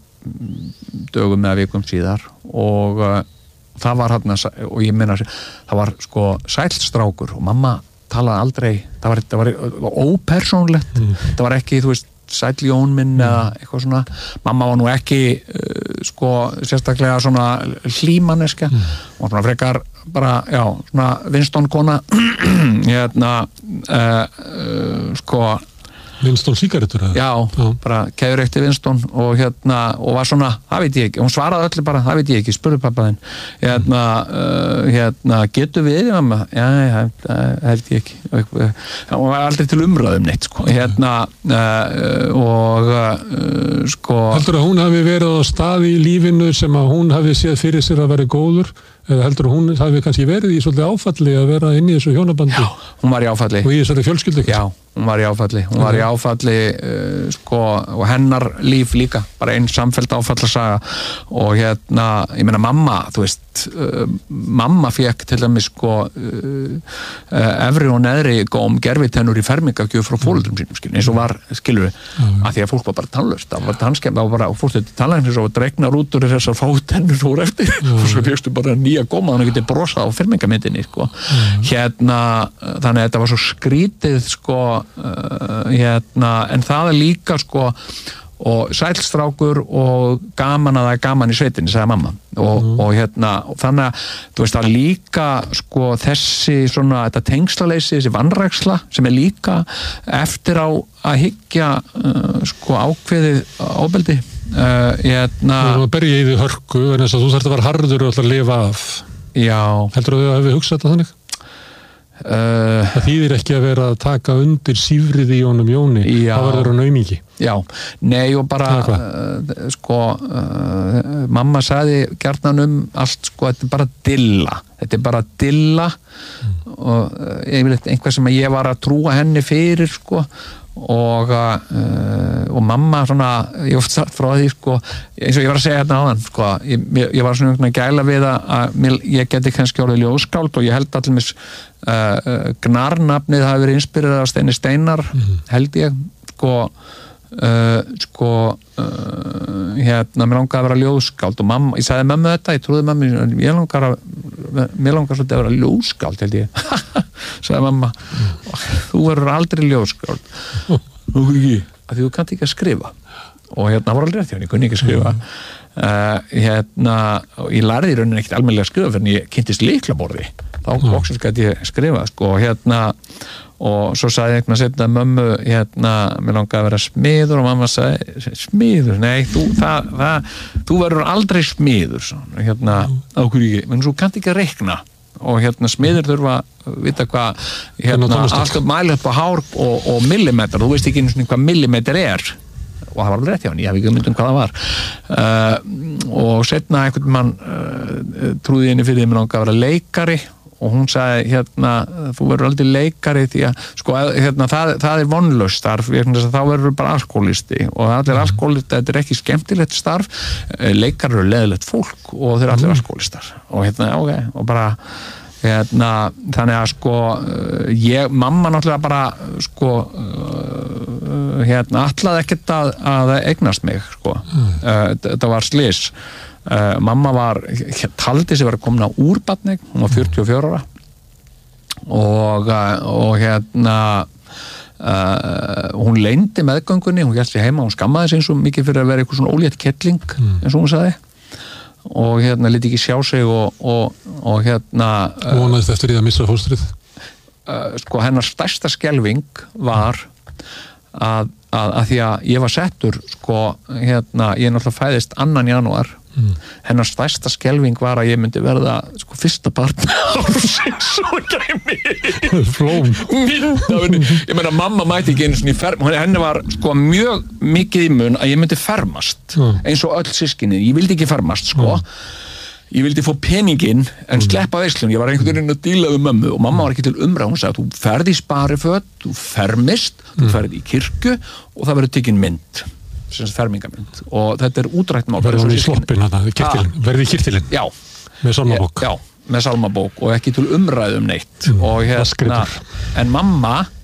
dögum eða vikum síðar og uh, það var hérna og ég minna það var sko sælstrákur og mamma talaði aldrei, það var, það var, það var ópersónlegt, mm. það var ekki, þú veist, sæll Jón minn mm. eða eitthvað svona, mamma var nú ekki, uh, sko, sérstaklega svona hlýmanneska, mm. og svona frekar bara, já, svona Winston kona, hérna, uh, uh, sko, Winston sígarettur eða? Já, já, bara keðurreykti Winston og hérna, og var svona, það veit ég ekki, hún svaraði öllu bara, það veit ég ekki, spurði pappa þinn, hérna, uh, hérna, getur við, mamma? Já, það held ég ekki, hún var aldrei til umræðum neitt, sko, hérna, uh, og, uh, sko. Heldur að hún hafi verið á staði í lífinu sem að hún hafi séð fyrir sér að vera góður? Eða heldur að hún hafi kannski verið í svolítið áfalli að vera inn í þessu hjónabandi? Já, hún var í áfalli. Og í þessari fjölskyldu? Já, hún var í áfalli. Hún var í áfalli, uh, sko, og hennar líf líka, bara einn samfelld áfallasaga og hérna, ég meina mamma, þú veist, uh, mamma fekk til dæmis, sko, uh, uh, efri og neðri góm gerfitennur í fermingagjöf frá foreldrum sínum, skilur, eins og var, skilur við, mm. að því að fólk var bara tannlaust, það var tannskemmt, það var bara, fólk þetta tannlæknis og dregnar út úr þessar fátennur úr eftir, mm. og svo fjöxtu bara nýja góma, þannig að geti brosað á fermingamyndinni, sko, mm. hérna, þannig að þetta var svo skrítið, sko, uh, hérna, en það er líka, sko, og sælstrákur og gaman að það er gaman í sveitinni, sagði mamma og, mm. og hérna, og þannig að þú veist, það er líka, sko, þessi svona, þetta tengslaleysi, þessi vanræksla sem er líka eftir á að hyggja, uh, sko, ákveðið ofbeldi uh, hérna og berja í því hörku, en þess að þú þarft að vera harður og að lifa af. Já. Heldur þú að þau hafi hugsað þetta þannig? Uh, það þýðir ekki að vera að taka undir sífrið í honum Jóni, já, það verður að naumingi. Já, nei og bara uh, sko uh, mamma sagði gjarnan um allt, sko, þetta er bara dilla þetta er bara dilla mm. og uh, ég vil eitthvað sem ég var að trúa henni fyrir, sko og, uh, og mamma svona, ég var sagt frá því, sko eins og ég var að segja hérna áðan, sko ég, ég var svona að gæla við að ég geti kannski orðið ljóðskáld og ég held allir mis uh, uh, Gnarnafnið hafi verið inspirerað af Steini Steinar, mm. held ég, sko Uh, sko uh, hérna, mér langar að vera ljóðskáld og mamma, ég sagði mömmu þetta, ég trúði mömmu ég langar að, mér langar svolítið að vera ljóðskáld, held ég sagði mamma, þú verður aldrei ljóðskáld þú ekki, af því þú kannt ekki að skrifa og hérna var alveg rétt hjá henni, ég kunni ekki að skrifa uh, hérna, og ég lærði í rauninni ekkert almennilega að skrifa fyrir en ég kynntist lyklaborði, þá loksins gæti ég skrifa, sko, hérna og svo sagði einhvern að setja mömmu hérna, mér langaði að vera smiður og mamma sagði, smiður, nei þú, það, það, þú verður aldrei smiður svona, hérna, ákveður ekki menn þú kannt ekki að reikna og hérna smiður þurfa að vita hvað hérna, alltaf mæla upp á hár og, og millimetrar, þú veist ekki einu svona hvað millimetr er og það var alveg rétt hjá hann, ég hef ekki myndum hvað það var uh, og setna einhvern mann uh, trúði henni fyrir því mér langaði að vera leikari og hún sagði, hérna, þú verður aldrei leikari því að, sko, hérna, það, það er vonlaust starf, þá verður bara alkoholisti og allir alkoholisti, þetta er ekki skemmtilegt starf, leikar eru leðilegt fólk og þeir eru allir alkoholistar og hérna, ok, og bara hérna, þannig að sko ég, mamma náttúrulega bara sko uh, hérna, ætlaði ekkert að, að eignast mig, sko. Mm. Uh, þetta var slys. Uh, mamma var, taldi sig vera komin á úrbarni, hún var fjörutíu og fjögur ára og, og hérna uh, hún leyndi meðgöngunni, hún hélt sig heima, hún skammaði sig eins og mikið fyrir að vera eitthvað svona ólétt kettling, mm. eins og hún sagði og hérna liti ekki sjá sig og, og, og hérna uh, vonaðist eftir því að missa fóstrið uh, sko hennar stærsta skelfing var að, að, að því að ég var settur sko hérna, ég náttúrulega fæðist annan janúar mm. hennar stærsta skelfing var að ég myndi verða sko fyrsta barn ársins og gæmi flóm ég meina mamma mæti ekki einu svona í ferm henni var sko mjög mikið í mun að ég myndi fermast mm. eins og öll sískinni, ég vildi ekki fermast sko mm. ég vildi fá peninginn en sleppa veislun, ég var einhvern veginn að díla við mömmu og mamma var ekki til umræð, hún sagði þú ferði í spariföt, þú fermist mm. þú ferði í kirkju og það verður tekin mynd fermingamynd og þetta er útrætt mál verður hún í sloppin verði í kirtilinn já, með salmabók já, með salmabók og ekki til umræðum neitt mm, og hérna, en mamma